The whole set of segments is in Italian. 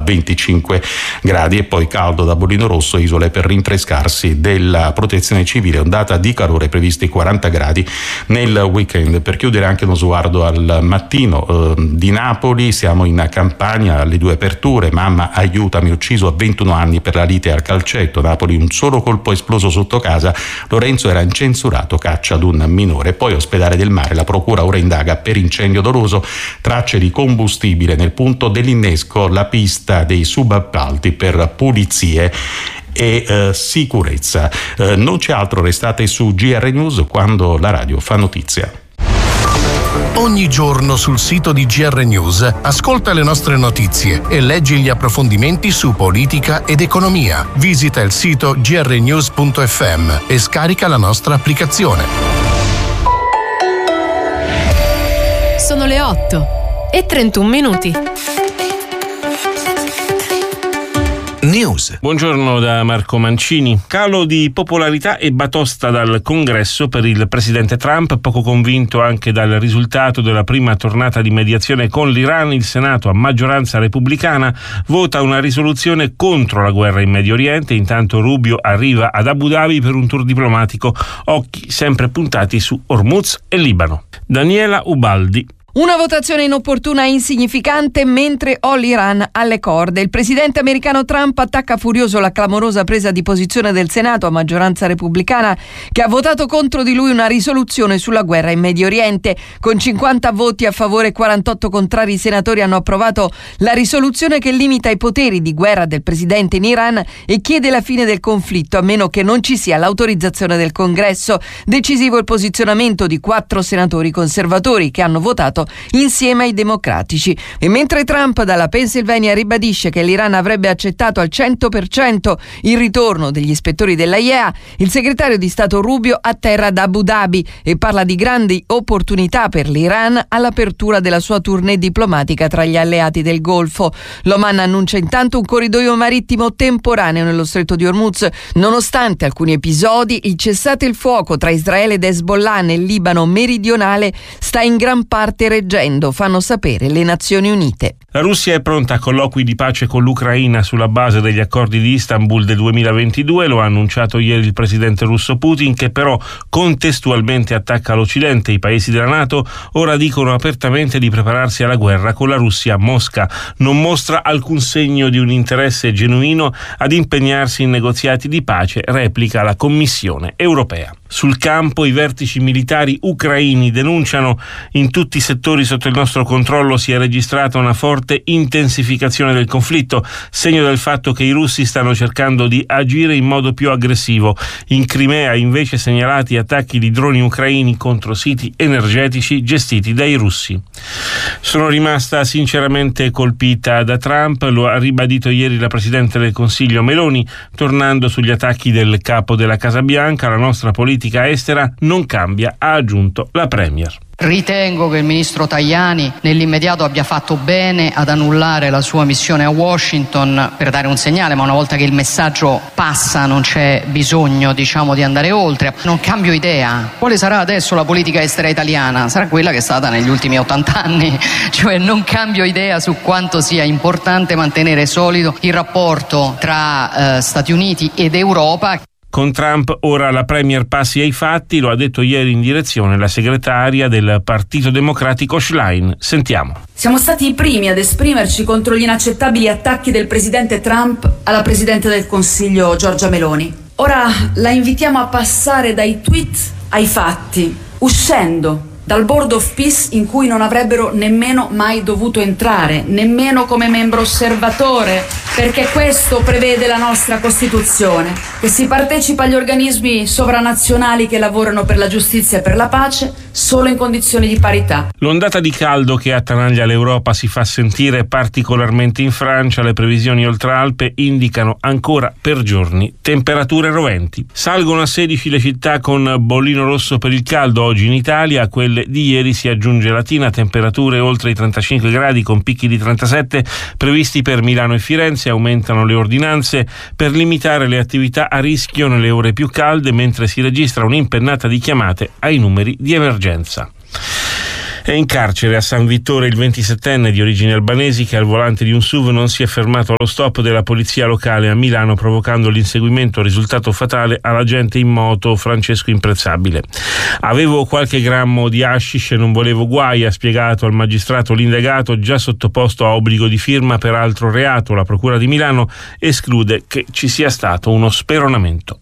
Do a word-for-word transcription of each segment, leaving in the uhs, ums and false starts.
venticinque gradi, e poi caldo da bollino rosso, isole per rinfrescarsi della protezione civile, ondata di calore previsti quaranta gradi nel weekend. Per chiudere anche uno sguardo al mattino eh, di Napoli, siamo in Campania, alle due aperture, mamma aiutami, ucciso a ventuno anni per la lite al calcetto, Napoli un solo colpo esploso sotto casa, Lorenzo era incensurato, caccia ad un minore. Poi Ospedale del Mare, la procura ora indaga per incendio doloso, tracce di combustibile nel punto dell'innesco, la pista dei subappalti per pulizie e eh, sicurezza. Eh, non c'è altro, restate su G R News quando la radio fa notizia. Ogni giorno sul sito di G R News ascolta le nostre notizie e leggi gli approfondimenti su politica ed economia. Visita il sito g r news punto f m e scarica la nostra applicazione. Sono le otto e trentuno minuti. News. Buongiorno da Marco Mancini. Calo di popolarità e batosta dal Congresso per il presidente Trump, poco convinto anche dal risultato della prima tornata di mediazione con l'Iran. Il Senato, a maggioranza repubblicana, vota una risoluzione contro la guerra in Medio Oriente. Intanto Rubio arriva ad Abu Dhabi per un tour diplomatico, occhi sempre puntati su Hormuz e Libano. Daniela Ubaldi. Una votazione inopportuna e insignificante mentre ho l'Iran alle corde. Il presidente americano Trump attacca furioso la clamorosa presa di posizione del Senato a maggioranza repubblicana, che ha votato contro di lui una risoluzione sulla guerra in Medio Oriente. Con cinquanta voti a favore e quarantotto contrari, i senatori hanno approvato la risoluzione che limita i poteri di guerra del presidente in Iran e chiede la fine del conflitto, a meno che non ci sia l'autorizzazione del Congresso. Decisivo il posizionamento di quattro senatori conservatori che hanno votato insieme ai democratici. E mentre Trump dalla Pennsylvania ribadisce che l'Iran avrebbe accettato al cento per cento il ritorno degli ispettori della I E A, il segretario di Stato Rubio atterra ad Abu Dhabi e parla di grandi opportunità per l'Iran all'apertura della sua tournée diplomatica tra gli alleati del Golfo. L'Oman annuncia intanto un corridoio marittimo temporaneo nello stretto di Hormuz. Nonostante alcuni episodi, il cessate il fuoco tra Israele ed Hezbollah nel Libano meridionale sta in gran parte reggendo, fanno sapere le Nazioni Unite. La Russia è pronta a colloqui di pace con l'Ucraina sulla base degli accordi di Istanbul del duemilaventidue, lo ha annunciato ieri il presidente russo Putin, che però contestualmente attacca l'Occidente. I paesi della NATO ora dicono apertamente di prepararsi alla guerra con la Russia. Mosca non mostra alcun segno di un interesse genuino ad impegnarsi in negoziati di pace, replica la Commissione europea. Sul campo i vertici militari ucraini denunciano: in tutti i settori sotto il nostro controllo si è registrata una forte intensificazione del conflitto, segno del fatto che i russi stanno cercando di agire in modo più aggressivo. In Crimea invece segnalati attacchi di droni ucraini contro siti energetici gestiti dai russi. Sono rimasta sinceramente colpita da Trump, lo ha ribadito ieri la Presidente del Consiglio Meloni, tornando sugli attacchi del capo della Casa Bianca. La nostra politica estera non cambia, ha aggiunto la Premier. Ritengo che il ministro Tajani nell'immediato abbia fatto bene ad annullare la sua missione a Washington per dare un segnale, ma una volta che il messaggio passa non c'è bisogno, diciamo, di andare oltre. Non cambio idea. Quale sarà adesso la politica estera italiana? Sarà quella che è stata negli ultimi ottanta anni, cioè non cambio idea su quanto sia importante mantenere solido il rapporto tra eh, Stati Uniti ed Europa. Con Trump ora la Premier passi ai fatti, lo ha detto ieri in direzione la segretaria del Partito Democratico Schlein. Sentiamo. Siamo stati i primi ad esprimerci contro gli inaccettabili attacchi del presidente Trump alla Presidente del Consiglio Giorgia Meloni. Ora la invitiamo a passare dai tweet ai fatti, uscendo dal Board of Peace in cui non avrebbero nemmeno mai dovuto entrare, nemmeno come membro osservatore, perché questo prevede la nostra Costituzione, che si partecipa agli organismi sovranazionali che lavorano per la giustizia e per la pace solo in condizioni di parità. L'ondata di caldo che attanaglia l'Europa si fa sentire particolarmente in Francia. Le previsioni oltre Alpe indicano ancora per giorni temperature roventi. Salgono a sedici le città con bollino rosso per il caldo oggi in Italia. A quelle di ieri si aggiunge Latina, temperature oltre i trentacinque gradi con picchi di trentasette previsti per Milano e Firenze. Aumentano le ordinanze per limitare le attività a rischio nelle ore più calde, mentre si registra un'impennata di chiamate ai numeri di emergenza. È in carcere a San Vittore il ventisettenne di origini albanesi che al volante di un S U V non si è fermato allo stop della polizia locale a Milano, provocando l'inseguimento risultato fatale all'agente in moto Francesco Imprezzabile. Avevo qualche grammo di hashish e non volevo guai, ha spiegato al magistrato l'indagato, già sottoposto a obbligo di firma per altro reato. La procura di Milano esclude che ci sia stato uno speronamento.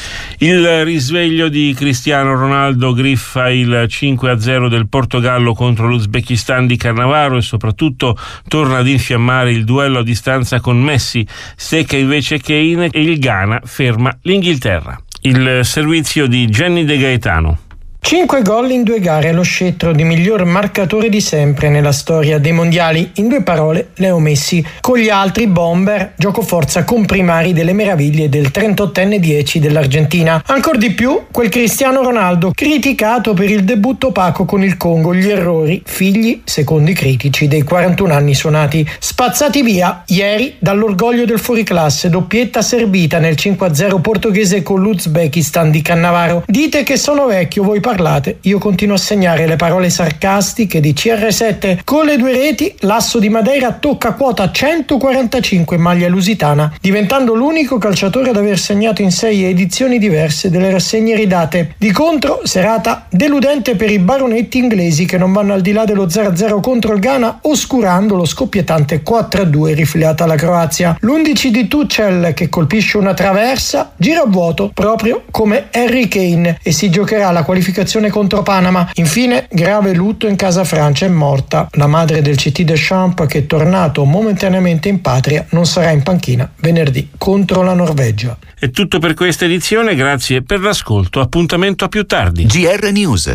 Il risveglio di Cristiano Ronaldo griffa il cinque a zero del Portogallo contro l'Uzbekistan di Cannavaro e soprattutto torna ad infiammare il duello a distanza con Messi. Stecca invece Kane e il Ghana ferma l'Inghilterra. Il servizio di Jenny De Gaetano. Cinque gol in due gare, lo scettro di miglior marcatore di sempre nella storia dei mondiali. In due parole, Leo Messi. Con gli altri bomber, giocoforza comprimari delle meraviglie del trentottenne dieci dell'Argentina. Ancor di più, quel Cristiano Ronaldo, criticato per il debutto opaco con il Congo, gli errori, figli, secondo i critici, dei quarantuno anni suonati. Spazzati via, ieri, dall'orgoglio del fuoriclasse, doppietta servita nel cinque a zero portoghese con l'Uzbekistan di Cannavaro. Dite che sono vecchio, voi parlate, io continuo a segnare le parole sarcastiche di C R sette. Con le due reti l'asso di Madeira tocca quota centoquarantacinque in maglia lusitana, diventando l'unico calciatore ad aver segnato in sei edizioni diverse delle rassegne ridate. Di contro, serata deludente per i baronetti inglesi che non vanno al di là dello zero a zero contro il Ghana, oscurando lo scoppiettante quattro a due rifilata alla Croazia. L'undici di Tuchel, che colpisce una traversa, gira a vuoto proprio come Harry Kane e si giocherà la qualificazione contro Panama. Infine, grave lutto in casa Francia, è morta la madre del C T Deschamps che, tornato momentaneamente in patria, non sarà in panchina venerdì contro la Norvegia. È tutto per questa edizione, grazie per l'ascolto, appuntamento a più tardi. G R News.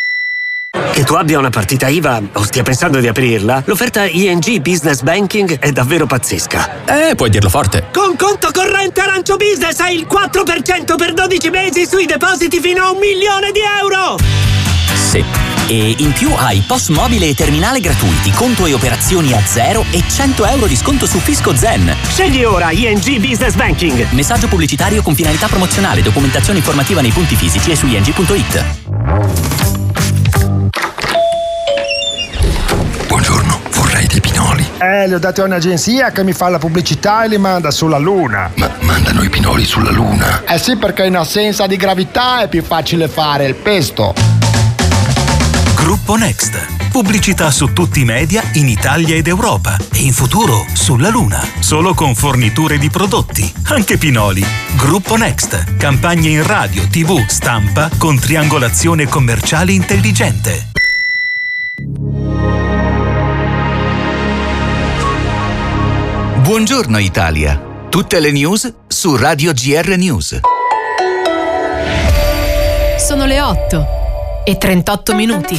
Che tu abbia una partita I V A o stia pensando di aprirla, l'offerta I N G Business Banking è davvero pazzesca. Eh, puoi dirlo forte. Con conto corrente Arancio Business hai il quattro per cento per dodici mesi sui depositi fino a un milione di euro! Sì. E in più hai P O S mobile e terminale gratuiti, conto e operazioni a zero e cento euro di sconto su Fisco Zen. Scegli ora I N G Business Banking. Messaggio pubblicitario con finalità promozionale, documentazione informativa nei punti fisici e su I N G punto it. Buongiorno, vorrei dei pinoli. Eh, li ho dati a un'agenzia che mi fa la pubblicità e li manda sulla Luna. Ma mandano i pinoli sulla Luna? Eh sì, perché in assenza di gravità è più facile fare il pesto. Gruppo Next. Pubblicità su tutti i media in Italia ed Europa. E in futuro sulla Luna. Solo con forniture di prodotti. Anche pinoli. Gruppo Next. Campagne in radio, tivù, stampa con triangolazione commerciale intelligente. Buongiorno Italia. Tutte le news su Radio G R News. Sono le otto e trentotto minuti.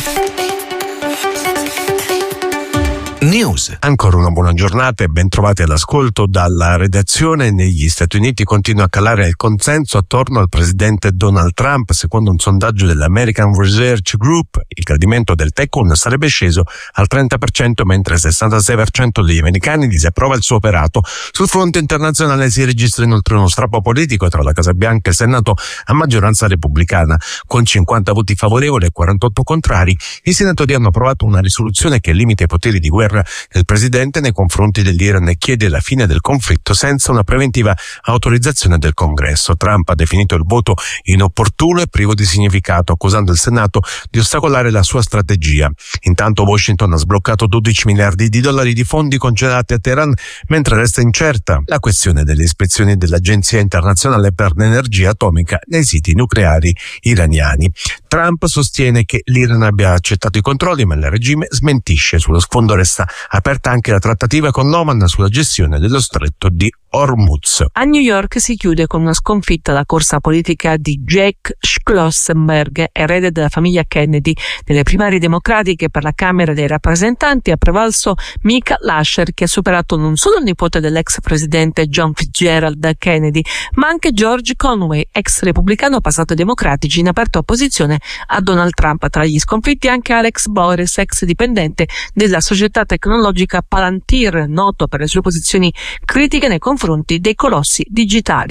News. Ancora una buona giornata e ben trovati all'ascolto dalla redazione. Negli Stati Uniti continua a calare il consenso attorno al presidente Donald Trump. Secondo un sondaggio dell'American Research Group, il gradimento del tycoon sarebbe sceso al trenta per cento, mentre il sessantasei per cento degli americani disapprova il suo operato. Sul fronte internazionale si registra inoltre uno strappo politico tra la Casa Bianca e il Senato a maggioranza repubblicana. Con cinquanta voti favorevoli e quarantotto contrari, i senatori hanno approvato una risoluzione che limita i poteri di guerra del presidente nei confronti dell'Iran e chiede la fine del conflitto senza una preventiva autorizzazione del Congresso. Trump ha definito il voto inopportuno e privo di significato, accusando il Senato di ostacolare la sua strategia. Intanto Washington ha sbloccato dodici miliardi di dollari di fondi congelati a Teheran, mentre resta incerta la questione delle ispezioni dell'Agenzia internazionale per l'energia atomica nei siti nucleari iraniani. Trump sostiene che l'Iran abbia accettato i controlli, ma il regime smentisce. Sullo sfondo resta aperta anche la trattativa con l'Oman sulla gestione dello stretto di Hormuz. A New York si chiude con una sconfitta la corsa politica di Jake Schloessenberg, erede della famiglia Kennedy. Nelle primarie democratiche per la Camera dei rappresentanti ha prevalso Mika Lasher, che ha superato non solo il nipote dell'ex presidente John Fitzgerald Kennedy, ma anche George Conway, ex repubblicano passato ai democratici, in aperta opposizione a Donald Trump. Tra gli sconfitti anche Alex Boris, ex dipendente della società tecnologica Palantir, noto per le sue posizioni critiche nei confronti dei colossi digitali.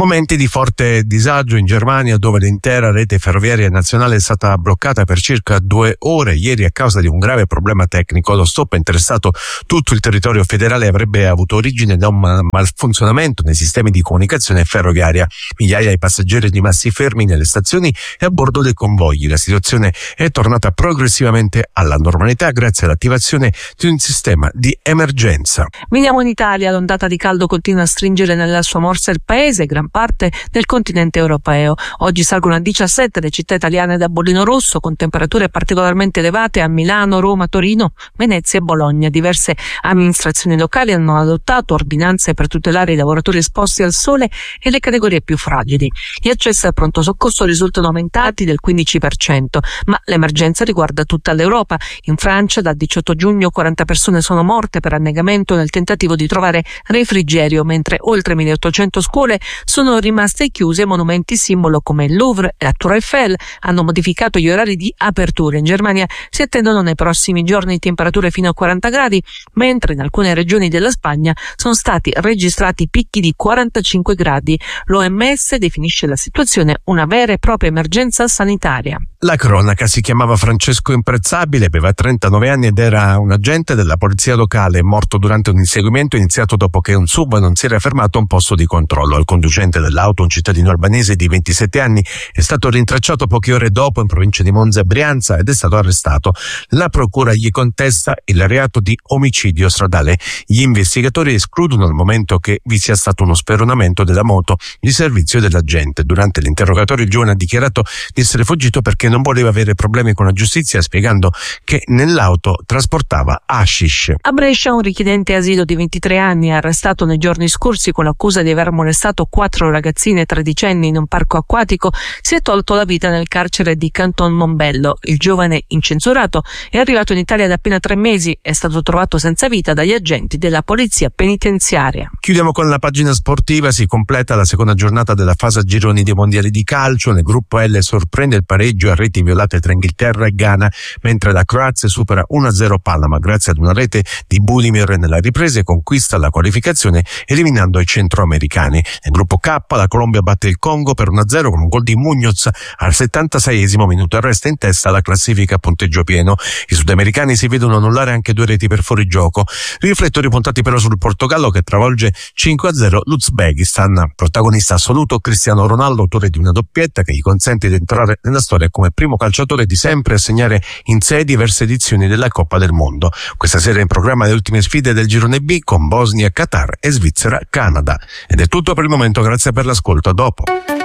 Momenti di forte disagio in Germania, dove l'intera rete ferroviaria nazionale è stata bloccata per circa due ore ieri a causa di un grave problema tecnico. Lo stop ha interessato tutto il territorio federale e avrebbe avuto origine da un malfunzionamento nei sistemi di comunicazione ferroviaria. Migliaia di passeggeri rimasti fermi nelle stazioni e a bordo dei convogli. La situazione è tornata progressivamente alla normalità grazie all'attivazione di un sistema di emergenza. Veniamo in Italia, l'ondata di caldo continua a stringere nella sua morsa il paese, gran parte del continente europeo. Oggi salgono a diciassette le città italiane da bollino rosso, con temperature particolarmente elevate a Milano, Roma, Torino, Venezia e Bologna. Diverse amministrazioni locali hanno adottato ordinanze per tutelare i lavoratori esposti al sole e le categorie più fragili. Gli accessi al pronto soccorso risultano aumentati del quindici per cento, ma l'emergenza riguarda tutta l'Europa. In Francia dal diciotto giugno quaranta persone sono morte per annegamento nel tentativo di trovare refrigerio, mentre oltre milleottocento scuole sono rimaste chiuse. Monumenti simbolo come il Louvre e la Tour Eiffel hanno modificato gli orari di apertura. In Germania si attendono nei prossimi giorni temperature fino a quaranta gradi, mentre in alcune regioni della Spagna sono stati registrati picchi di quarantacinque gradi. L'O M S definisce la situazione una vera e propria emergenza sanitaria. La cronaca: si chiamava Francesco Imprezzabile, aveva trentanove anni ed era un agente della polizia locale, morto durante un inseguimento iniziato dopo che un S U V non si era fermato a un posto di controllo. Il conducente dell'auto, un cittadino albanese di ventisette anni, è stato rintracciato poche ore dopo in provincia di Monza e Brianza ed è stato arrestato. La procura gli contesta il reato di omicidio stradale. Gli investigatori escludono al momento che vi sia stato uno speronamento della moto di servizio dell'agente. Durante l'interrogatorio il giovane ha dichiarato di essere fuggito perché non voleva avere problemi con la giustizia, spiegando che nell'auto trasportava hashish. A Brescia un richiedente asilo di ventitré anni, arrestato nei giorni scorsi con l'accusa di aver molestato quattro ragazzine tredicenni in un parco acquatico, si è tolto la vita nel carcere di Canton Mombello. Il giovane incensurato è arrivato in Italia da appena tre mesi, è stato trovato senza vita dagli agenti della polizia penitenziaria. Chiudiamo con la pagina sportiva. Si completa la seconda giornata della fase a gironi dei mondiali di calcio. Nel gruppo L sorprende il pareggio a reti violate tra Inghilterra e Ghana, mentre la Croazia supera uno a zero Panama grazie ad una rete di Budimir nella ripresa e conquista la qualificazione eliminando i centroamericani. Nel gruppo K la Colombia batte il Congo per uno a zero con un gol di Muñoz al settantaseiesimo minuto e resta in testa alla classifica a punteggio pieno. I sudamericani si vedono annullare anche due reti per fuorigioco. Riflettori puntati però sul Portogallo che travolge cinque a zero l'Uzbekistan. Protagonista assoluto Cristiano Ronaldo, autore di una doppietta che gli consente di entrare nella storia come primo calciatore di sempre a segnare in sei diverse edizioni della Coppa del Mondo. Questa sera in programma le ultime sfide del girone B con Bosnia, Qatar e Svizzera, Canada. Ed è tutto per il momento, grazie per l'ascolto, a dopo.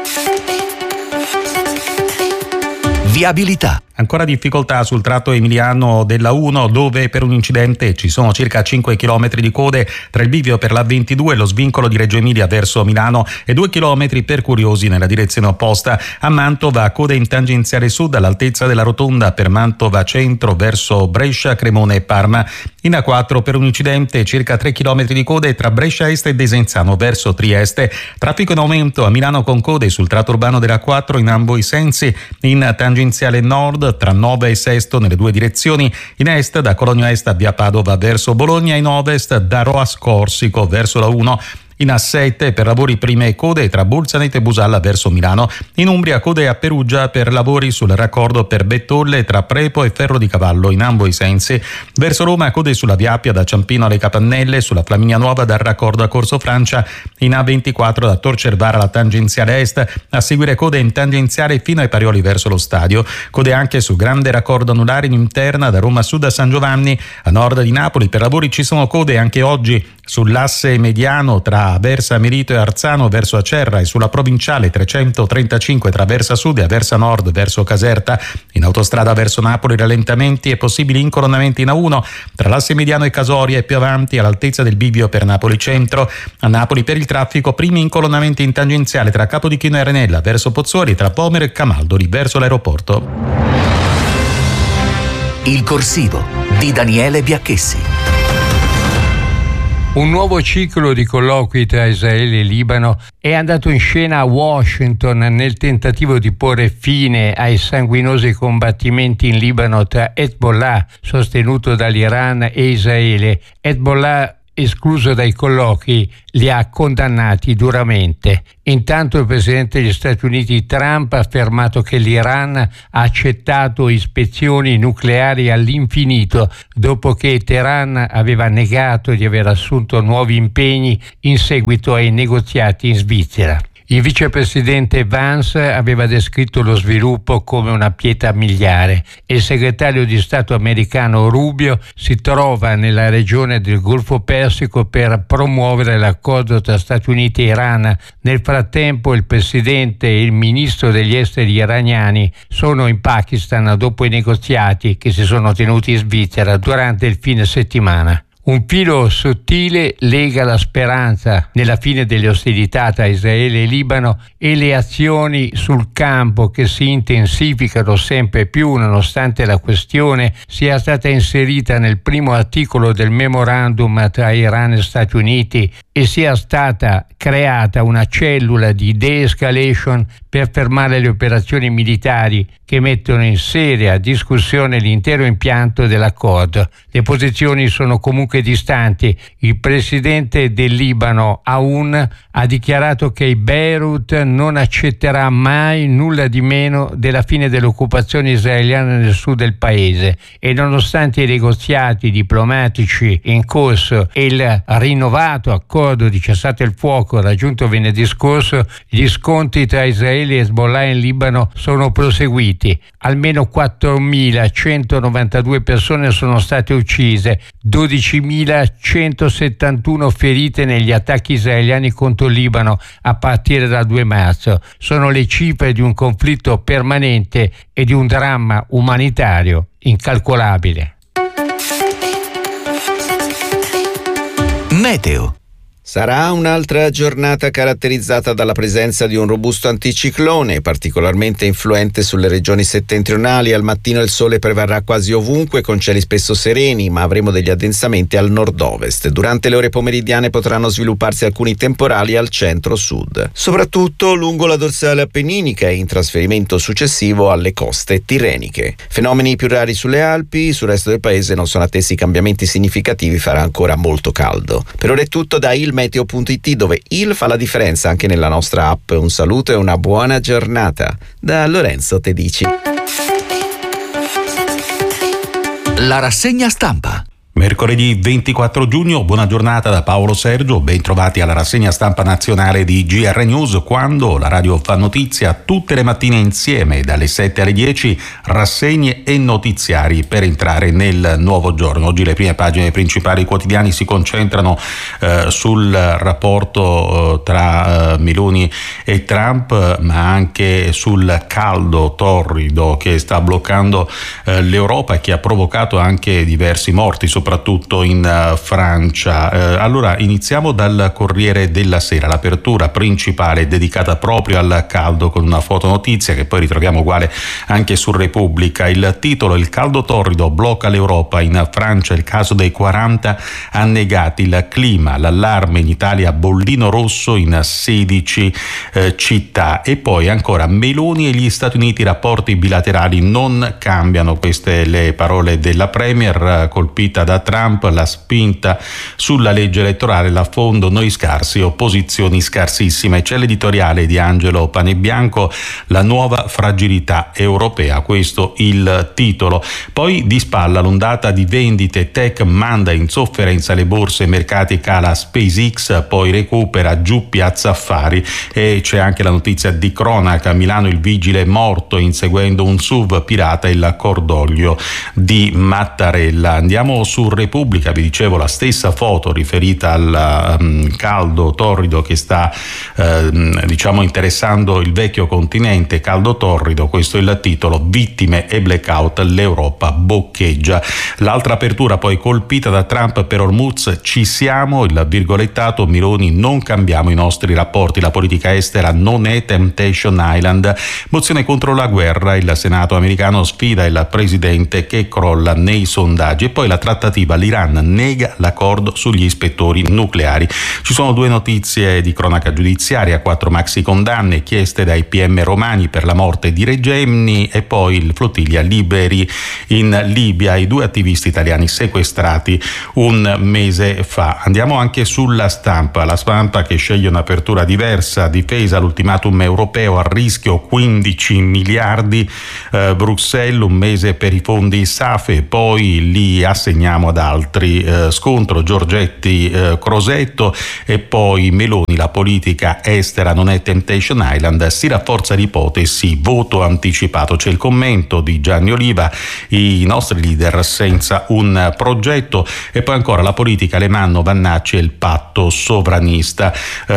Viabilità. Ancora difficoltà sul tratto emiliano della uno, dove per un incidente ci sono circa cinque chilometri di code tra il bivio per la ventidue e lo svincolo di Reggio Emilia verso Milano e due chilometri per curiosi nella direzione opposta. A Mantova code in tangenziale sud all'altezza della rotonda per Mantova centro verso Brescia, Cremone e Parma. In A quattro per un incidente circa tre chilometri di code tra Brescia Est e Desenzano verso Trieste. Traffico in aumento a Milano con code sul tratto urbano della A quattro in ambo i sensi. In tangenziale nord tra Nova e Sesto nelle due direzioni, in est da Cologno Est a via Padova verso Bologna, in ovest da Roas Corsico verso la uno. In A sette per lavori prime code tra Bolzaneto e Busalla verso Milano. In Umbria code a Perugia per lavori sul raccordo per Bettolle tra Prepo e Ferro di Cavallo in ambo i sensi. Verso Roma code sulla Via Appia da Ciampino alle Capannelle, sulla Flaminia Nuova dal raccordo a Corso Francia. In A ventiquattro da Tor Cervara alla tangenziale est, a seguire code in tangenziale fino ai Parioli verso lo stadio. Code anche su grande raccordo anulare in interna da Roma Sud a San Giovanni. A nord di Napoli per lavori ci sono code anche oggi sull'asse mediano tra Aversa Merito e Arzano verso Acerra e sulla provinciale trecentotrentacinque tra Aversa Sud e Aversa Nord verso Caserta. In autostrada verso Napoli rallentamenti e possibili incoronamenti in A uno tra l'asse mediano e Casoria e più avanti all'altezza del bivio per Napoli Centro. A Napoli per il traffico primi incoronamenti in tangenziale tra Capodichino e Arenella verso Pozzuoli, tra Pomero e Camaldoli verso l'aeroporto. Il corsivo di Daniele Biacchessi. Un nuovo ciclo di colloqui tra Israele e Libano è andato in scena a Washington nel tentativo di porre fine ai sanguinosi combattimenti in Libano tra Hezbollah, sostenuto dall'Iran, e Israele. Hezbollah escluso dai colloqui, li ha condannati duramente. Intanto il presidente degli Stati Uniti Trump ha affermato che l'Iran ha accettato ispezioni nucleari all'infinito dopo che Teheran aveva negato di aver assunto nuovi impegni in seguito ai negoziati in Svizzera. Il vicepresidente Vance aveva descritto lo sviluppo come una pietra miliare e il segretario di Stato americano Rubio si trova nella regione del Golfo Persico per promuovere l'accordo tra Stati Uniti e Iran. Nel frattempo il presidente e il ministro degli esteri iraniani sono in Pakistan dopo i negoziati che si sono tenuti in Svizzera durante il fine settimana. Un filo sottile lega la speranza nella fine delle ostilità tra Israele e Libano e le azioni sul campo che si intensificano sempre più nonostante la questione sia stata inserita nel primo articolo del memorandum tra Iran e Stati Uniti e sia stata creata una cellula di de-escalation per fermare le operazioni militari che mettono in seria discussione l'intero impianto dell'accordo. Le posizioni sono comunque distanti. Il presidente del Libano, Aoun, ha dichiarato che Beirut non accetterà mai nulla di meno della fine dell'occupazione israeliana nel sud del paese e nonostante i negoziati diplomatici in corso e il rinnovato accordo di cessate il fuoco raggiunto venerdì scorso, gli scontri tra Israele e Hezbollah in Libano sono proseguiti. Almeno quattromilacentonovantadue persone sono state uccise, dodicimilacentosettantuno ferite negli attacchi israeliani contro il Libano a partire dal due marzo. Sono le cifre di un conflitto permanente e di un dramma umanitario incalcolabile. Meteo. Sarà un'altra giornata caratterizzata dalla presenza di un robusto anticiclone, particolarmente influente sulle regioni settentrionali. Al mattino il sole prevarrà quasi ovunque con cieli spesso sereni, ma avremo degli addensamenti al nord-ovest. Durante le ore pomeridiane potranno svilupparsi alcuni temporali al centro-sud, soprattutto lungo la dorsale appenninica e in trasferimento successivo alle coste tirreniche. Fenomeni più rari sulle Alpi, sul resto del paese non sono attesi cambiamenti significativi, farà ancora molto caldo. Per ora è tutto da il meteo punto it, dove il fa la differenza anche nella nostra app. Un saluto e una buona giornata da Lorenzo Tedici. La rassegna stampa. Mercoledì ventiquattro giugno, buona giornata da Paolo Sergio, ben trovati alla rassegna stampa nazionale di G R News, quando la radio fa notizia tutte le mattine insieme dalle sette alle dieci, rassegne e notiziari per entrare nel nuovo giorno. Oggi le prime pagine dei principali quotidiani si concentrano eh, sul rapporto eh, tra eh, Meloni e Trump, ma anche sul caldo torrido che sta bloccando eh, l'Europa e che ha provocato anche diversi morti, soprattutto in uh, Francia. Uh, allora iniziamo dal Corriere della Sera, l'apertura principale è dedicata proprio al caldo con una fotonotizia che poi ritroviamo uguale anche su Repubblica. Il titolo: il caldo torrido blocca l'Europa, in Francia il caso dei quaranta annegati, il clima, l'allarme in Italia, bollino rosso in sedici eh, città. E poi ancora Meloni e gli Stati Uniti, i rapporti bilaterali non cambiano, queste le parole della Premier, colpita da Trump, la spinta sulla legge elettorale, l'affondo, noi scarsi, opposizioni scarsissime. C'è l'editoriale di Angelo Panebianco, la nuova fragilità europea, questo il titolo. Poi di spalla l'ondata di vendite, tech manda in sofferenza le borse, mercati, cala SpaceX, poi recupera, giù Piazza Affari. E c'è anche la notizia di cronaca, a Milano il vigile morto inseguendo un S U V pirata, il cordoglio di Mattarella. Andiamo su Repubblica, vi dicevo la stessa foto riferita al um, caldo torrido che sta uh, diciamo interessando il vecchio continente, caldo torrido, questo è il titolo, vittime e blackout, l'Europa boccheggia. L'altra apertura poi colpita da Trump per Hormuz, ci siamo, il virgolettato, Meloni non cambiamo i nostri rapporti, la politica estera non è Temptation Island, mozione contro la guerra, il Senato americano sfida il presidente che crolla nei sondaggi. E poi la trattativa alternativa. L'Iran nega l'accordo sugli ispettori nucleari. Ci sono due notizie di cronaca giudiziaria, quattro maxi condanne chieste dai P M romani per la morte di Regeni e poi il flottiglia liberi in Libia, i due attivisti italiani sequestrati un mese fa. Andiamo anche sulla stampa, la stampa che sceglie un'apertura diversa, difesa l'ultimatum europeo, a rischio quindici miliardi, eh, Bruxelles un mese per i fondi S A F E, poi li assegniamo ad altri, eh, scontro Giorgetti eh, Crosetto e poi Meloni, la politica estera non è Temptation Island, si rafforza l'ipotesi voto anticipato. C'è il commento di Gianni Oliva, i nostri leader senza un progetto, e poi ancora la politica, Alemanno, Vannacci e il patto sovranista.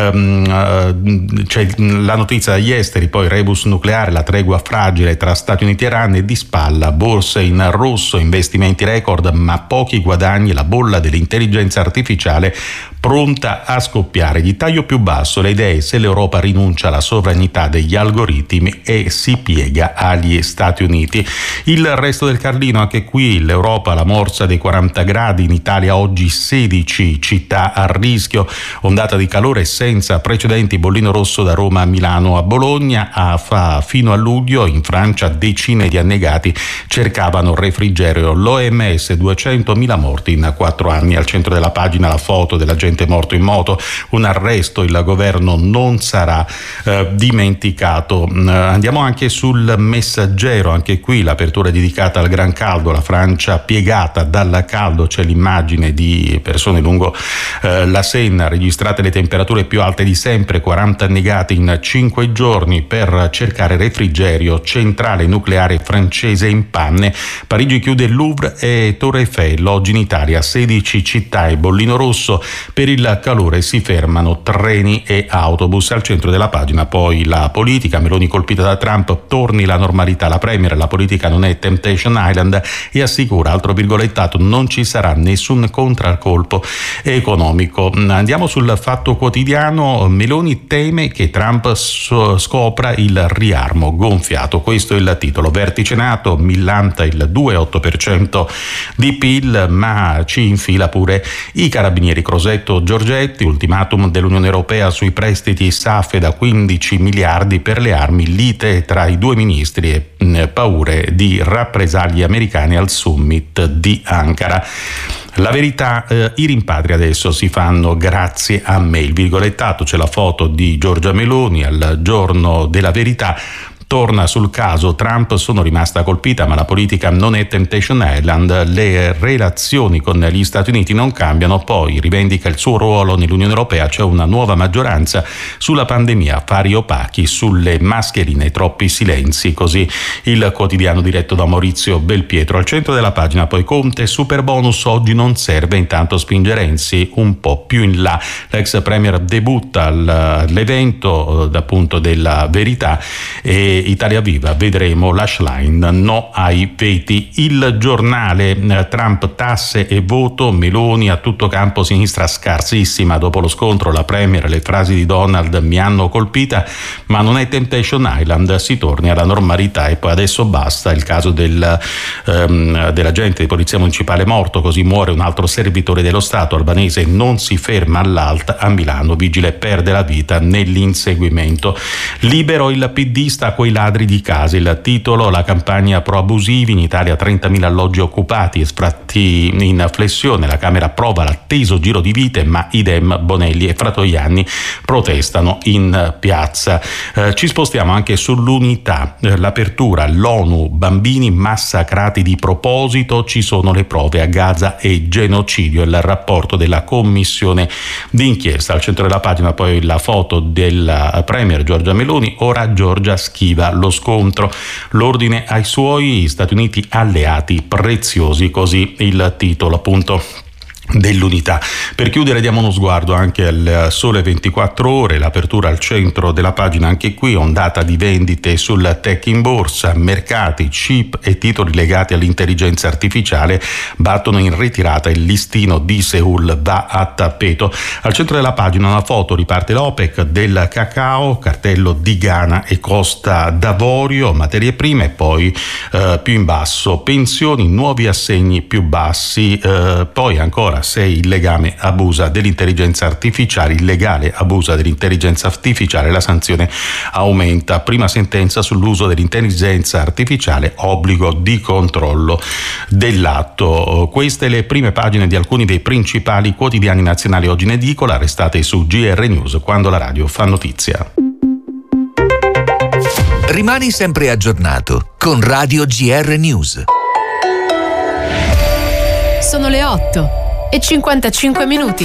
Um, c'è la notizia dagli esteri, poi rebus nucleare, la tregua fragile tra Stati Uniti e Iran, e di spalla borse in rosso, investimenti record ma pochi guadagni, la bolla dell'intelligenza artificiale pronta a scoppiare. Di taglio più basso le idee se l'Europa rinuncia alla sovranità degli algoritmi e si piega agli Stati Uniti. Il resto del Carlino, anche qui l'Europa alla morsa dei quaranta gradi, in Italia oggi sedici città a rischio, ondata di calore senza precedenti, bollino rosso da Roma a Milano a Bologna, a fa fino a luglio in Francia decine di annegati cercavano refrigerio. L'O M S duecentomila morti in quattro anni. Al centro della pagina la foto della gente morto in moto, un arresto, il governo non sarà eh, dimenticato. Eh, andiamo anche sul Messaggero, anche qui l'apertura dedicata al gran caldo, la Francia piegata dal caldo, c'è l'immagine di persone lungo eh, la Senna, registrate le temperature più alte di sempre, quaranta annegati in cinque giorni per cercare refrigerio, centrale nucleare francese in panne, Parigi chiude il Louvre e Torre Eiffel, oggi in Italia sedici città e bollino rosso. Per il calore si fermano treni e autobus. Al centro della pagina poi la politica, Meloni colpita da Trump, torni la normalità, la Premier, la politica non è Temptation Island, e assicura, altro virgolettato, non ci sarà nessun contraccolpo economico. Andiamo sul Fatto Quotidiano, Meloni teme che Trump so- scopra il riarmo gonfiato, questo è il titolo. Vertice NATO, millanta il due virgola otto per cento di P I L, ma ci infila pure i carabinieri. Crosetto Giorgetti, ultimatum dell'Unione Europea sui prestiti S A F E da quindici miliardi per le armi, lite tra i due ministri e mh, paure di rappresaglie americane al summit di Ankara. La Verità, eh, i rimpatri adesso si fanno grazie a me, il virgolettato, c'è la foto di Giorgia Meloni al giorno della Verità. Torna sul caso Trump, sono rimasta colpita ma la politica non è Temptation Island, le relazioni con gli Stati Uniti non cambiano, poi rivendica il suo ruolo nell'Unione Europea, c'è una nuova maggioranza sulla pandemia, affari opachi, sulle mascherine, troppi silenzi, così il quotidiano diretto da Maurizio Belpietro. Al centro della pagina poi Conte, super bonus oggi non serve, intanto spinge Renzi un po' più in là, l'ex premier debutta all'evento appunto della Verità e Italia Viva, vedremo l'hashline no ai veti. Il Giornale, Trump, tasse e voto, Meloni a tutto campo sinistra scarsissima, dopo lo scontro la Premier, le frasi di Donald mi hanno colpita, ma non è Temptation Island, si torni alla normalità e poi adesso basta. Il caso del, um, dell'agente di polizia municipale morto, così muore un altro servitore dello Stato, albanese non si ferma all'Alt a Milano, vigile perde la vita nell'inseguimento. Libero, il P D sta coi ladri di case, il titolo, la campagna pro abusivi, in Italia trentamila alloggi occupati e sfratti in flessione, la Camera approva l'atteso giro di vite ma idem Bonelli e Fratoianni protestano in piazza. Eh, ci spostiamo anche sull'Unità, eh, l'apertura, l'ONU, bambini massacrati di proposito, ci sono le prove a Gaza e genocidio, il rapporto della commissione d'inchiesta. Al centro della pagina poi la foto della Premier Giorgia Meloni, ora Giorgia schiva lo scontro, l'ordine ai suoi Stati Uniti alleati preziosi, così il titolo appunto dell'unità. Per chiudere diamo uno sguardo anche al Sole ventiquattro Ore, l'apertura al centro della pagina anche qui, ondata di vendite sul tech in borsa, mercati, chip e titoli legati all'intelligenza artificiale battono in ritirata, il listino di Seoul va a tappeto. Al centro della pagina una foto, riparte l'OPEC del cacao, cartello di Ghana e Costa d'Avorio, materie prime, e poi eh, più in basso pensioni, nuovi assegni più bassi, eh, poi ancora se il legame abusa dell'intelligenza artificiale, il legale abusa dell'intelligenza artificiale, la sanzione aumenta. Prima sentenza sull'uso dell'intelligenza artificiale, obbligo di controllo dell'atto. Queste le prime pagine di alcuni dei principali quotidiani nazionali oggi in edicola. Restate su G R News, quando la radio fa notizia. Rimani sempre aggiornato con Radio G R News. Sono le otto e cinquantacinque minuti.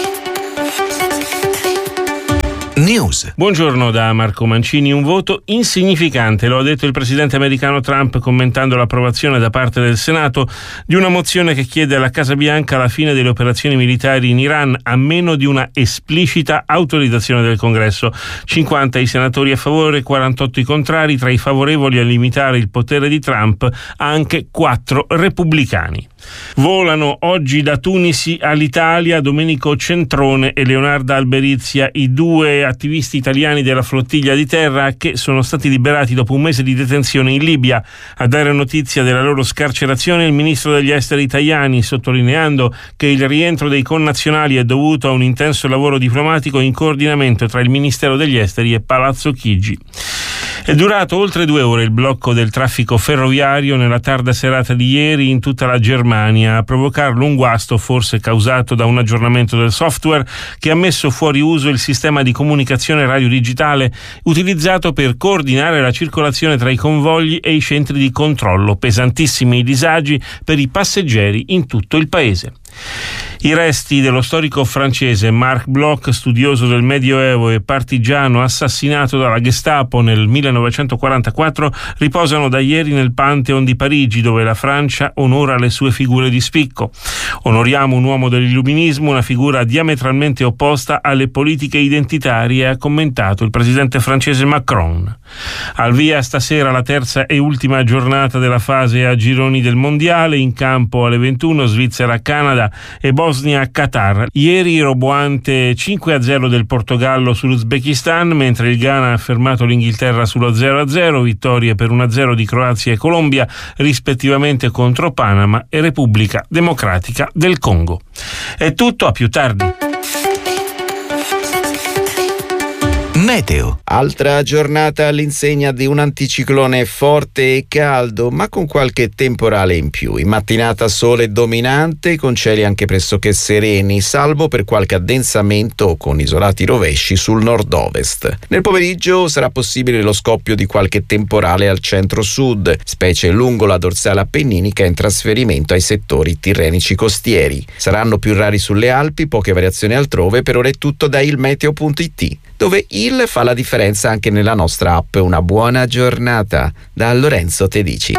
News. Buongiorno da Marco Mancini. Un voto insignificante, lo ha detto il presidente americano Trump commentando l'approvazione da parte del Senato di una mozione che chiede alla Casa Bianca la fine delle operazioni militari in Iran a meno di una esplicita autorizzazione del Congresso. cinquanta i senatori a favore, quarantotto i contrari. Tra i favorevoli a limitare il potere di Trump anche quattro repubblicani. Volano oggi da Tunisi all'Italia Domenico Centrone e Leonardo Alberizia, i due attivisti italiani della flottiglia di terra che sono stati liberati dopo un mese di detenzione in Libia. A dare notizia della loro scarcerazione il ministro degli esteri Tajani, sottolineando che il rientro dei connazionali è dovuto a un intenso lavoro diplomatico in coordinamento tra il Ministero degli Esteri e Palazzo Chigi. È durato oltre due ore il blocco del traffico ferroviario nella tarda serata di ieri in tutta la Germania. A provocarlo un guasto forse causato da un aggiornamento del software che ha messo fuori uso il sistema di comunicazione radiodigitale utilizzato per coordinare la circolazione tra i convogli e i centri di controllo. Pesantissimi i disagi per i passeggeri in tutto il paese. I resti dello storico francese Marc Bloch, studioso del Medioevo e partigiano assassinato dalla Gestapo nel millenovecentoquarantaquattro, riposano da ieri nel Pantheon di Parigi, dove la Francia onora le sue figure di spicco. Onoriamo un uomo dell'illuminismo, una figura diametralmente opposta alle politiche identitarie, ha commentato il presidente francese Macron. Al via stasera la terza e ultima giornata della fase a gironi del mondiale, in campo alle ventuno Svizzera-Canada e Bosnia-Qatar. Ieri roboante cinque a zero del Portogallo sull'Uzbekistan, mentre il Ghana ha fermato l'Inghilterra sullo zero a zero, vittorie per uno a zero di Croazia e Colombia, rispettivamente contro Panama e Repubblica Democratica del Congo. È tutto, a più tardi. Meteo. Altra giornata all'insegna di un anticiclone forte e caldo, ma con qualche temporale in più. In mattinata sole dominante, con cieli anche pressoché sereni, salvo per qualche addensamento con isolati rovesci sul nord-ovest. Nel pomeriggio sarà possibile lo scoppio di qualche temporale al centro-sud, specie lungo la dorsale appenninica in trasferimento ai settori tirrenici costieri. Saranno più rari sulle Alpi, poche variazioni altrove. Per ora è tutto da ilmeteo punto it, dove il fa la differenza anche nella nostra app. Una buona giornata da Lorenzo Tedici.